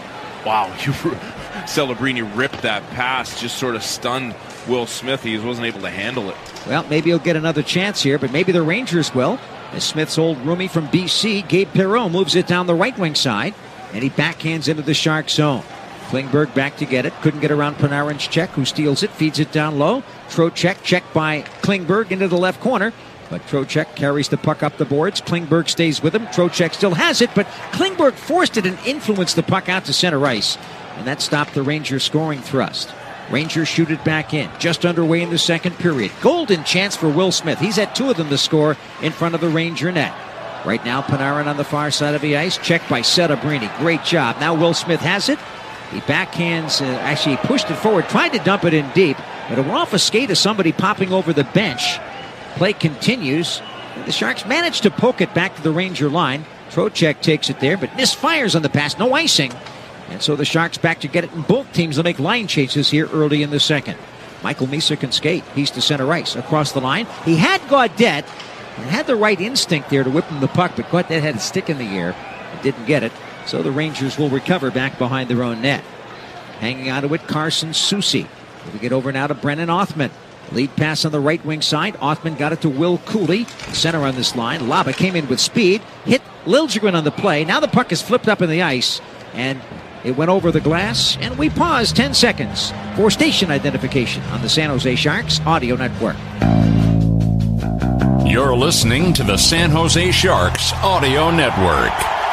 Wow, you Celebrini ripped that pass, just sort of stunned Will Smith. He wasn't able to handle it. Well, maybe he'll get another chance here, but maybe the Rangers will. As Smith's old roomie from B C, Gabe Perreault, moves it down the right wing side, and he backhands into the Shark zone. Klingberg back to get it. Couldn't get around Panarin's check, who steals it, feeds it down low. Trocheck checked by Klingberg into the left corner. But Trocheck carries the puck up the boards. Klingberg stays with him. Trocheck still has it, but Klingberg forced it and influenced the puck out to center ice. And that stopped the Rangers scoring thrust. Rangers shoot it back in. Just underway in the second period. Golden chance for Will Smith. He's had two of them to score in front of the Ranger net. Right now, Panarin on the far side of the ice. Checked by Celebrini. Great job. Now Will Smith has it. He backhands, uh, actually he pushed it forward, tried to dump it in deep, but it went off a skate of somebody popping over the bench. Play continues. The Sharks managed to poke it back to the Ranger line. Trocheck takes it there, but misfires on the pass. No icing. And so the Sharks back to get it, and both teams will make line chases here early in the second. Michael Misa can skate. He's to center ice. Across the line. He had Gaudette and had the right instinct there to whip him the puck, but Gaudette had a stick in the air and didn't get it. So the Rangers will recover back behind their own net. Hanging onto it, Carson Soucy. We get over now to Brennan Othman. Lead pass on the right wing side. Othman got it to Will Cooley. Center on this line. Laba came in with speed. Hit Liljegren on the play. Now the puck is flipped up in the ice. And it went over the glass. And we pause ten seconds for station identification on the San Jose Sharks Audio Network. You're listening to the San Jose Sharks Audio Network.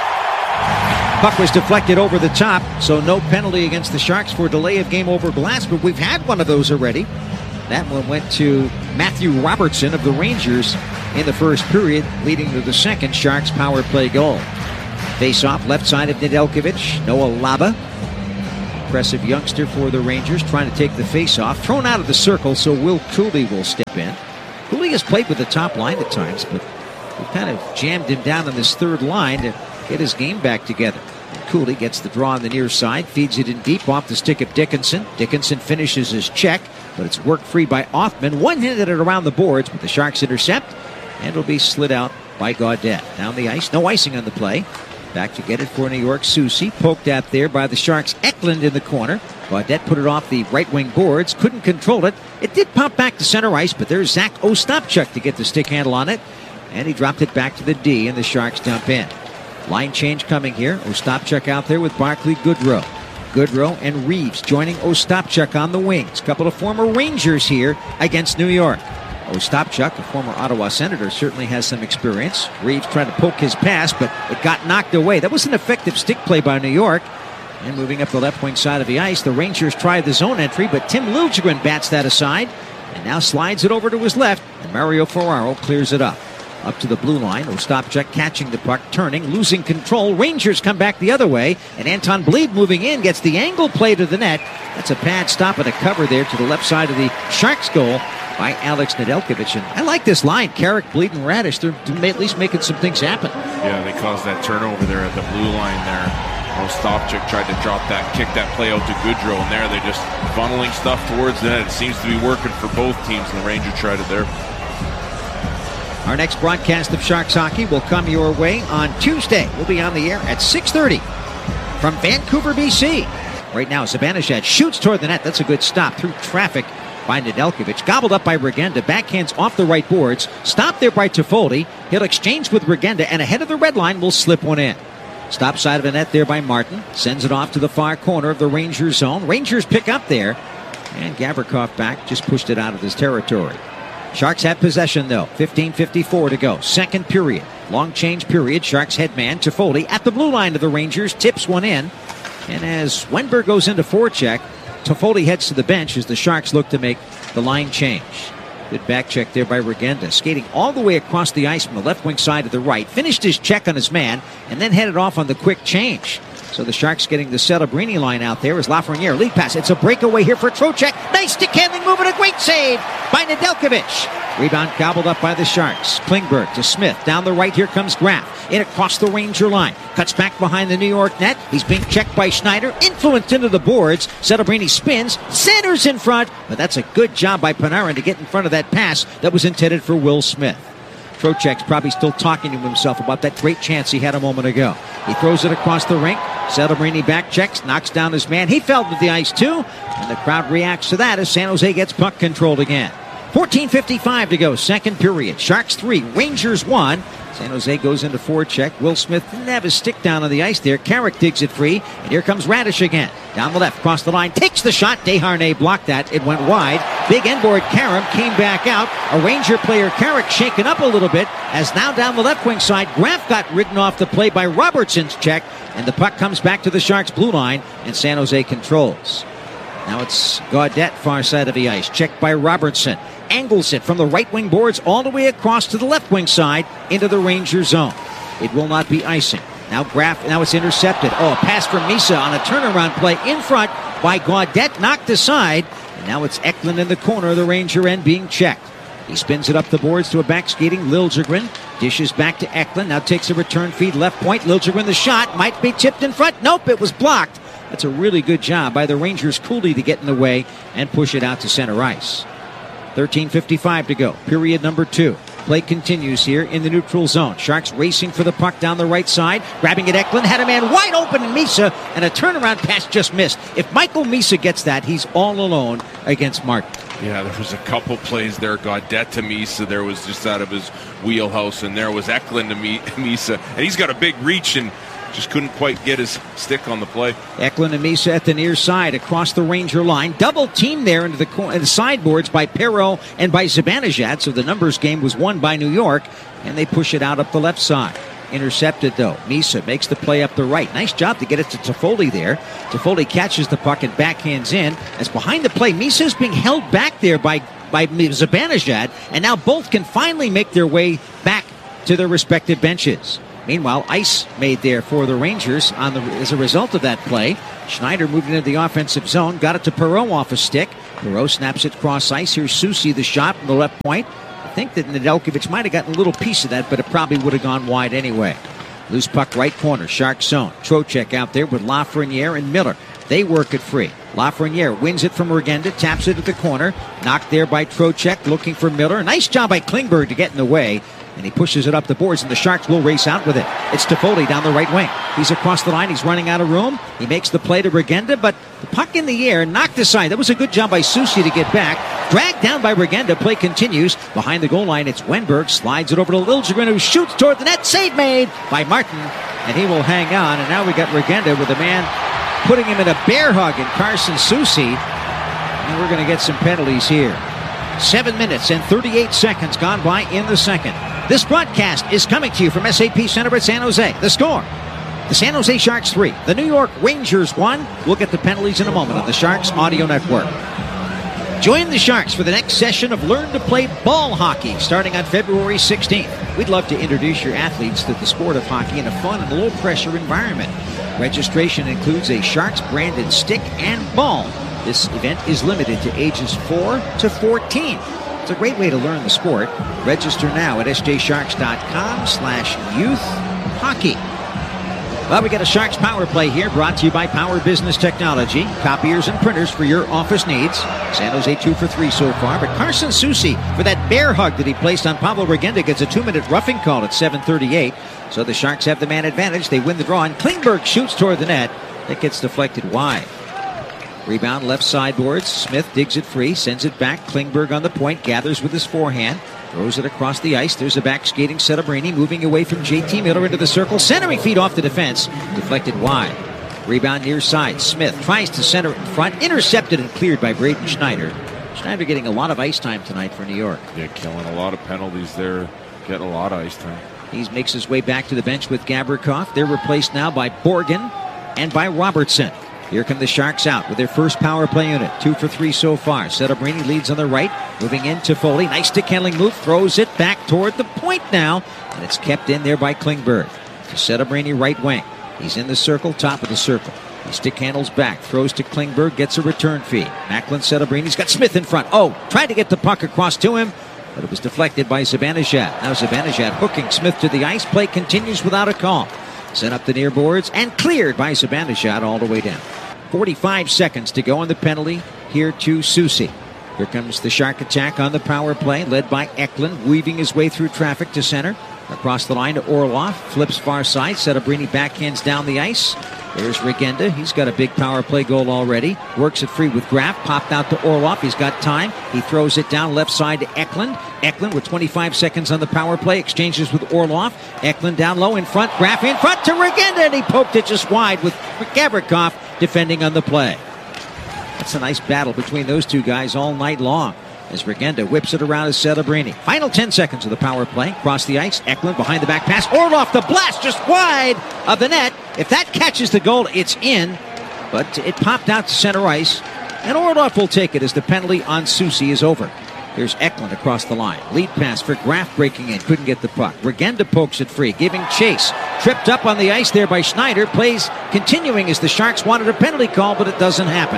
Puck was deflected over the top, so no penalty against the Sharks for delay of game over glass, but we've had one of those already. That one went to Matthew Robertson of the Rangers in the first period, leading to the second Sharks power play goal. Face-off, left side of Nedeljkovic, Noah Laba. Impressive youngster for the Rangers, trying to take the face-off. Thrown out of the circle, so Will Cooley will step in. Cooley has played with the top line at times, but we've kind of jammed him down on this third line to get his game back together. Cooley gets the draw on the near side, feeds it in deep off the stick of Dickinson. Dickinson finishes his check, but it's worked free by Othman. One-handed it around the boards, but the Sharks intercept, and it'll be slid out by Gaudette. Down the ice, no icing on the play. Back to get it for New York, Soucy. Poked at there by the Sharks. Eklund in the corner. Gaudette put it off the right wing boards. Couldn't control it. It did pop back to center ice, but there's Zach Ostapchuk to get the stick handle on it. And he dropped it back to the D, and the Sharks dump in. Line change coming here. Ostapchuk out there with Barclay Goodrow. Goodrow and Reeves joining Ostapchuk on the wings. Couple of former Rangers here against New York. Ostapchuk, a former Ottawa Senator, certainly has some experience. Reeves tried to poke his pass, but it got knocked away. That was an effective stick play by New York. And moving up the left wing side of the ice, the Rangers tried the zone entry, but Tim Liljegren bats that aside and now slides it over to his left, and Mario Ferraro clears it up. Up to the blue line, Ostapchuk catching the puck, turning, losing control. Rangers come back the other way, and Anton Blidh moving in, gets the angle play to the net. That's a pad stop and a cover there to the left side of the Sharks goal by Alex Nedeljkovic. And I like this line. Carrick, Blidh, and Radish, they're at least making some things happen. Yeah, they caused that turnover there at the blue line there. Ostapchuk tried to drop that, kick that play out to Goodrow, and there they're just funneling stuff towards the net. It seems to be working for both teams, and the Rangers tried it there. Our next broadcast of Sharks hockey will come your way on Tuesday. We'll be on the air at six thirty from Vancouver, B C. Right now, Zibanejad shoots toward the net. That's a good stop through traffic by Nedeljkovic. Gobbled up by Regenda. Backhands off the right boards. Stopped there by Toffoli. He'll exchange with Regenda, and ahead of the red line will slip one in. Stop side of the net there by Martin. Sends it off to the far corner of the Rangers zone. Rangers pick up there. And Gavrikov back just pushed it out of his territory. Sharks have possession, though. fifteen fifty-four to go. Second period. Long change period. Sharks headman Toffoli at the blue line of the Rangers. Tips one in. And as Wenberg goes into forecheck, Toffoli heads to the bench as the Sharks look to make the line change. Good back check there by Regenda. Skating all the way across the ice from the left wing side to the right. Finished his check on his man and then headed off on the quick change. So the Sharks getting the Celebrini line out there as Lafreniere lead pass. It's a breakaway here for Trocheck. Nice stick handling move and a great save by Nedeljkovic. Rebound gobbled up by the Sharks. Klingberg to Smith. Down the right, here comes Graf. In across the Ranger line. Cuts back behind the New York net. He's being checked by Schneider. Influenced into the boards. Celebrini spins. Centers in front. But that's a good job by Panarin to get in front of that pass that was intended for Will Smith. Trocheck's probably still talking to himself about that great chance he had a moment ago. He throws it across the rink. Celebrini back checks, knocks down his man. He fell to the ice too, and the crowd reacts to that as San Jose gets puck controlled again. fourteen fifty-five to go, second period. Sharks three, Rangers one. San Jose goes into forecheck. Will Smith didn't have his stick down on the ice there. Carrick digs it free, and here comes Radish again. Down the left, across the line, takes the shot. Desharnais blocked that. It went wide. Big end-board Karam came back out. A Ranger player, Carrick, shaken up a little bit, as now down the left wing side, Graf got ridden off the play by Robertson's check, and the puck comes back to the Sharks' blue line, and San Jose controls. Now it's Gaudette, far side of the ice, checked by Robertson. Angles it from the right wing boards all the way across to the left wing side into the Ranger zone. It will not be icing. Now Graf, now it's intercepted. Oh, a pass from Misa on a turnaround play in front by Gaudette, knocked aside. And now it's Eklund in the corner of the Ranger end being checked. He spins it up the boards to a back skating Liljegren. Dishes back to Eklund. Now takes a return feed left point. Liljegren the shot. Might be tipped in front. Nope, it was blocked. That's a really good job by the Rangers' Cooley to get in the way and push it out to center ice. thirteen fifty-five to go. Period number two. Play continues here in the neutral zone. Sharks racing for the puck down the right side. Grabbing it, Eklund. Had a man wide open in Misa, and a turnaround pass just missed. If Michael Misa gets that, he's all alone against Martin. Yeah, there was a couple plays there. Gaudette to Misa. There was just out of his wheelhouse, and there was Eklund to Misa. And he's got a big reach, and just couldn't quite get his stick on the play. Eklund and Misa at the near side across the Ranger line. Double team there into the, co- into the sideboards by Perreault and by Zibanejad. So the numbers game was won by New York, and they push it out up the left side. Intercepted, though. Misa makes the play up the right. Nice job to get it to Toffoli there. Toffoli catches the puck and backhands in. As behind the play, Misa's being held back there by, by Zibanejad, and now both can finally make their way back to their respective benches. Meanwhile, ice made there for the Rangers on the, as a result of that play. Schneider moved into the offensive zone, got it to Perreault off a stick. Perreault snaps it cross ice. Here's Soucy, the shot from the left point. I think that Nedeljkovic might have gotten a little piece of that, but it probably would have gone wide anyway. Loose puck right corner, Sharks zone. Trocheck out there with Lafreniere and Miller. They work it free. Lafreniere wins it from Regenda, taps it at the corner. Knocked there by Trocheck, looking for Miller. Nice job by Klingberg to get in the way. And he pushes it up the boards, and the Sharks will race out with it. It's Toffoli down the right wing. He's across the line. He's running out of room. He makes the play to Regenda, but the puck in the air, knocked aside. That was a good job by Soucy to get back. Dragged down by Regenda. Play continues. Behind the goal line, it's Wenberg. Slides it over to Liljegren, who shoots toward the net. Save made by Martin, and he will hang on. And now we got Regenda with a man putting him in a bear hug in Carson Soucy. And we're going to get some penalties here. Seven minutes and thirty-eight seconds gone by in the second. This broadcast is coming to you from S A P Center at San Jose. The score, the San Jose Sharks three, the New York Rangers one. We'll get the penalties in a moment on the Sharks Audio Network. Join the Sharks for the next session of Learn to Play Ball Hockey starting on February sixteenth. We'd love to introduce your athletes to the sport of hockey in a fun and low-pressure environment. Registration includes a Sharks-branded stick and ball. This event is limited to ages four to fourteen. It's a great way to learn the sport. Register now at sjsharks.com slash youth hockey. Well, we got a Sharks Power Play here, brought to you by Power Business Technology. Copiers and printers for your office needs. San Jose two for three so far, but Carson Soucy, for that bear hug that he placed on Pablo Regenda, gets a two-minute roughing call at seven thirty-eight. So the Sharks have the man advantage. They win the draw, and Klingberg shoots toward the net. That gets deflected wide. Rebound left sideboards. Smith digs it free, sends it back. Klingberg on the point, gathers with his forehand, throws it across the ice. There's a back skating Celebrini, moving away from J T Miller into the circle, centering feet off the defense, deflected wide. Rebound near side. Smith tries to center it in front, intercepted and cleared by Braden Schneider. Schneider getting a lot of ice time tonight for New York. Yeah, killing a lot of penalties there, getting a lot of ice time. He makes his way back to the bench with Gavrikov. They're replaced now by Borgen and by Robertson. Here come the Sharks out with their first power play unit. Two for three so far. Celebrini leads on the right. Moving in to Foley. Nice stick handling move. Throws it back toward the point now. And it's kept in there by Klingberg. To Celebrini right wing. He's in the circle, top of the circle. He stick handles back. Throws to Klingberg. Gets a return feed. Macklin Celebrini's got Smith in front. Oh, tried to get the puck across to him, but it was deflected by Zibanejad. Now Zibanejad hooking Smith to the ice. Play continues without a call. Sent up the near boards and cleared by Zibanejad all the way down. forty-five seconds to go on the penalty here to Soucy. Here comes the Shark attack on the power play, led by Eklund, weaving his way through traffic to center. Across the line to Orlov, flips far side. Celebrini backhands down the ice. There's Regenda. He's got a big power play goal already. Works it free with Graf. Popped out to Orlov. He's got time. He throws it down left side to Eklund. Eklund with twenty-five seconds on the power play. Exchanges with Orlov. Eklund down low in front. Graf in front to Regenda. And he poked it just wide with Gavrikov defending on the play. That's a nice battle between those two guys all night long. As Regenda whips it around as Celebrini. Final ten seconds of the power play. Across the ice. Eklund behind the back pass. Orlov, the blast just wide of the net. If that catches the goal, it's in. But it popped out to center ice. And Orlov will take it as the penalty on Soucy is over. Here's Eklund across the line. Lead pass for Graf breaking in. Couldn't get the puck. Regenda pokes it free, giving chase. Tripped up on the ice there by Schneider. Plays continuing as the Sharks wanted a penalty call, but it doesn't happen.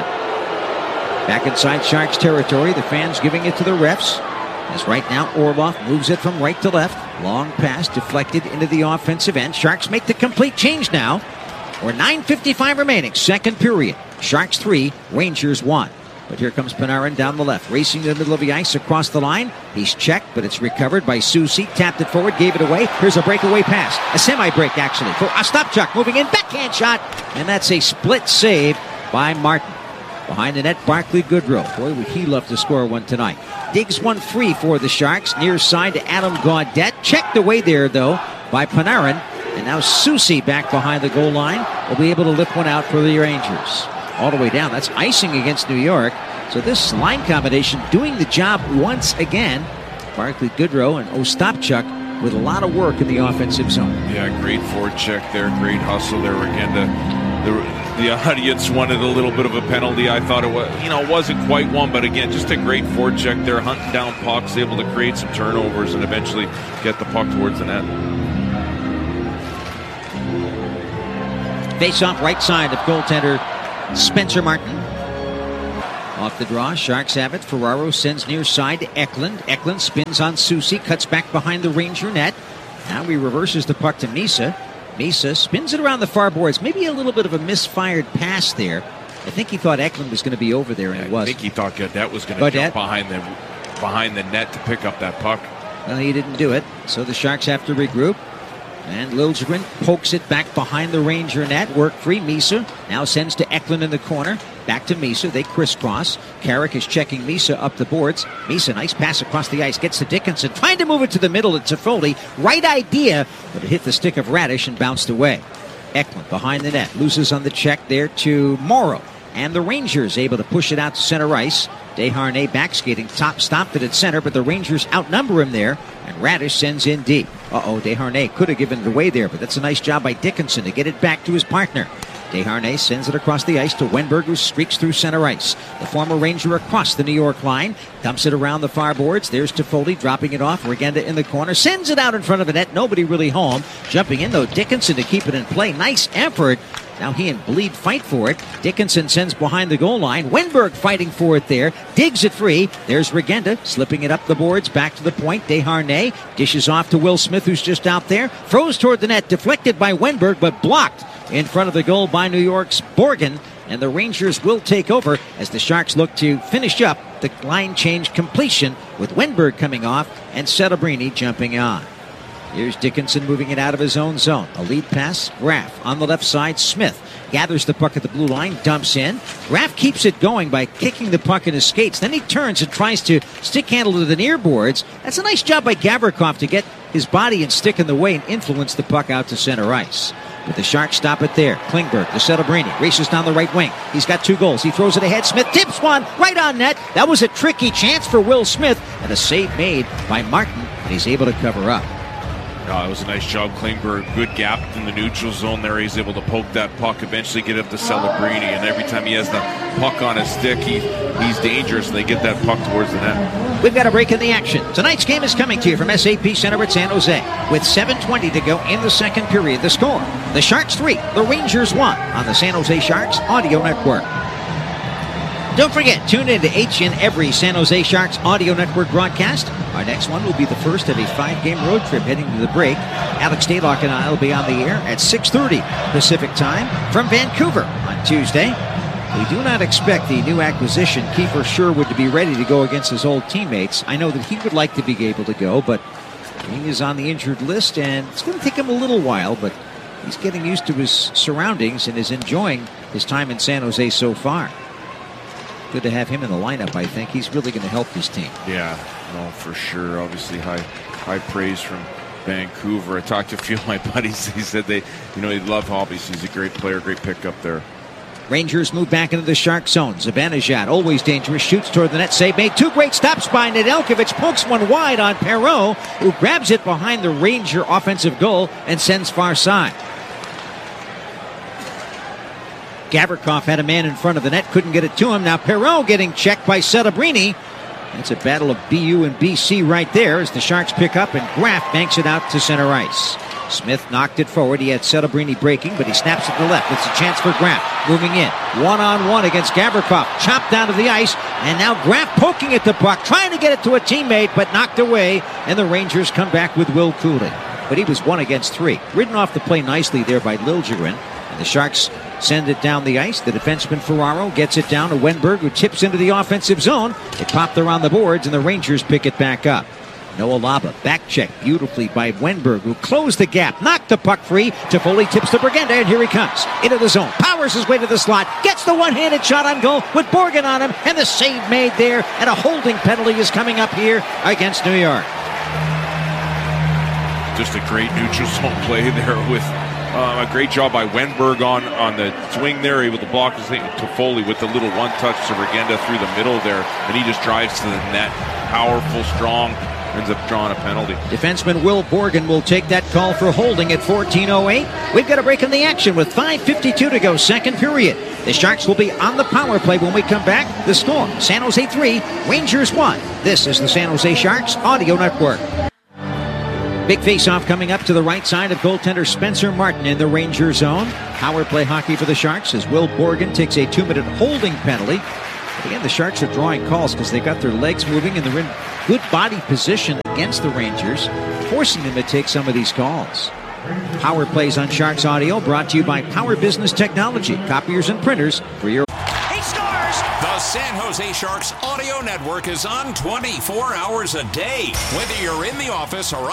Back inside Sharks territory, the fans giving it to the refs. As right now Orlov moves it from right to left. Long pass deflected into the offensive end. Sharks make the complete change now. We're nine fifty-five remaining, second period. Sharks three, Rangers one. But here comes Panarin down the left, racing to the middle of the ice across the line. He's checked, but it's recovered by Soucy. Tapped it forward, gave it away. Here's a breakaway pass. A semi-break, actually, for Ostapchuk. Moving in, backhand shot. And that's a split save by Martin. Behind the net, Barclay Goodrow. Boy, would he love to score one tonight. Digs one free for the Sharks. Near side to Adam Gaudette. Checked away there, though, by Panarin. And now Soucy back behind the goal line will be able to lift one out for the Rangers. All the way down. That's icing against New York. So this line combination doing the job once again. Barclay Goodrow and Ostapchuk with a lot of work in the offensive zone. Yeah, great forecheck there. Great hustle there again. The, the, the audience wanted a little bit of a penalty. I thought it was, you know, it wasn't quite one, but again, just a great forecheck there, hunting down pucks, able to create some turnovers and eventually get the puck towards the net. Face off right side of goaltender Spencer Martin. Off the draw, Sharks have it. Ferraro sends near side to Eklund. Eklund spins on Soucy, cuts back behind the Ranger net. Now he reverses the puck to Misa. Misa spins it around the far boards. Maybe a little bit of a misfired pass there. I think he thought Eklund was going to be over there, and yeah, it was. I think he thought Gaudette was going to jump behind the, behind the net to pick up that puck. Well, he didn't do it, so the Sharks have to regroup. And Liljegren pokes it back behind the Ranger net. Work free. Misa now sends to Eklund in the corner. Back to Misa. They crisscross. Carrick is checking Misa up the boards. Misa, nice pass across the ice. Gets to Dickinson. Trying to move it to the middle. It's Toffoli. Right idea, but it hit the stick of Radish and bounced away. Eklund behind the net. Loses on the check there to Morrow. And the Rangers able to push it out to center ice. Desharnais back skating, top stopped it at center, but the Rangers outnumber him there, and Radish sends in deep. Uh-oh, Desharnais could have given it away there, but that's a nice job by Dickinson to get it back to his partner. Desharnais sends it across the ice to Wenberg, who streaks through center ice. The former Ranger across the New York line, dumps it around the far boards. There's Toffoli dropping it off. Regenda in the corner, sends it out in front of the net. Nobody really home. Jumping in, though, Dickinson to keep it in play. Nice effort. Now he and Bleed fight for it. Dickinson sends behind the goal line. Wenberg fighting for it there. Digs it free. There's Regenda slipping it up the boards. Back to the point. Desharnais dishes off to Will Smith, who's just out there. Throws toward the net. Deflected by Wenberg, but blocked in front of the goal by New York's Borgen. And the Rangers will take over as the Sharks look to finish up the line change completion with Wenberg coming off and Celebrini jumping on. Here's Dickinson moving it out of his own zone. A lead pass. Graff on the left side. Smith gathers the puck at the blue line. Dumps in. Graff keeps it going by kicking the puck in his skates. Then he turns and tries to stick handle to the near boards. That's a nice job by Gavrikov to get his body and stick in the way and influence the puck out to center ice. But the Sharks stop it there. Klingberg to Celebrini. Races down the right wing. He's got two goals. He throws it ahead. Smith tips one right on net. That was a tricky chance for Will Smith. And a save made by Martin. And he's able to cover up. Oh, it was a nice job, Klingberg. Good gap in the neutral zone there. He's able to poke that puck, eventually get up to Celebrini, and every time he has the puck on his stick, he, he's dangerous, and they get that puck towards the net. We've got a break in the action. Tonight's game is coming to you from S A P Center at San Jose. With seven twenty to go in the second period, the score, the Sharks three, the Rangers one on the San Jose Sharks Audio Network. Don't forget, tune in to H in every San Jose Sharks Audio Network broadcast. Our next one will be the first of a five-game road trip heading to the break. Alex Daylock and I will be on the air at six thirty Pacific Time from Vancouver on Tuesday. We do not expect the new acquisition, Kiefer Sherwood, to be ready to go against his old teammates. I know that he would like to be able to go, but he is on the injured list, and it's going to take him a little while, but he's getting used to his surroundings and is enjoying his time in San Jose so far. Good to have him in the lineup, I think. He's really going to help this team. Yeah, no, for sure. Obviously, high high praise from Vancouver. I talked to a few of my buddies. They said they, you know, they love Hobbies. He's a great player, great pickup there. Rangers move back into the Shark zone. Zibanejad, always dangerous, shoots toward the net. Save made. Two great stops by Nedeljkovic. Pokes one wide on Perreault, who grabs it behind the Ranger offensive goal and sends far side. Gavrikov had a man in front of the net, couldn't get it to him. Now Perreault getting checked by Celebrini. It's a battle of B U and B C right there as the Sharks pick up and Graff banks it out to center ice. Smith knocked it forward. He had Celebrini breaking, but he snaps it to the left. It's a chance for Graff moving in. One-on-one against Gavrikov. Chopped down to the ice, and now Graff poking at the puck, trying to get it to a teammate, but knocked away, and the Rangers come back with Will Cooley. But he was one against three. Ridden off the play nicely there by Liljegren. And the Sharks send it down the ice. The defenseman Ferraro gets it down to Wenberg, who tips into the offensive zone. It popped around the boards, and the Rangers pick it back up. Noah Laba, back check beautifully by Wenberg, who closed the gap, knocked the puck free. Toffoli tips to Bergenda, and here he comes. Into the zone, powers his way to the slot, gets the one-handed shot on goal with Borgen on him, and the save made there, and a holding penalty is coming up here against New York. Yeah, no, for sure. Obviously, high high praise from Vancouver. I talked to a few of my buddies. They said they, you know, they love Hobbies. He's a great player, great pickup there. Talk to you from S A P Center at San Jose. With seven twenty to go in the second period, the score, the Sharks three, the Rangers one on the San Jose Sharks Audio Network. just a great neutral zone play there with uh, a great job by Wenberg on, on the swing there, able to block his thing. Toffoli with the little one-touch to Regenda through the middle there, and he just drives to the net. Powerful, strong, ends up drawing a penalty. Defenseman Will Borgen will take that call for holding at fourteen oh eight. We've got a break in the action with five fifty-two to go, second period. The Sharks will be on the power play when we come back. The score, San Jose three, Rangers one. This is the San Jose Sharks Audio Network. Big face-off coming up to the right side of goaltender Spencer Martin in the Ranger zone. Power play hockey for the Sharks as Will Borgen takes a two-minute holding penalty. But again, the Sharks are drawing calls because they got their legs moving and they're in good body position against the Rangers, forcing them to take some of these calls. Power plays on Sharks Audio brought to you by Power Business Technology, copiers and printers for your... He scores! The San Jose Sharks Audio Network is on twenty-four hours a day. Whether you're in the office or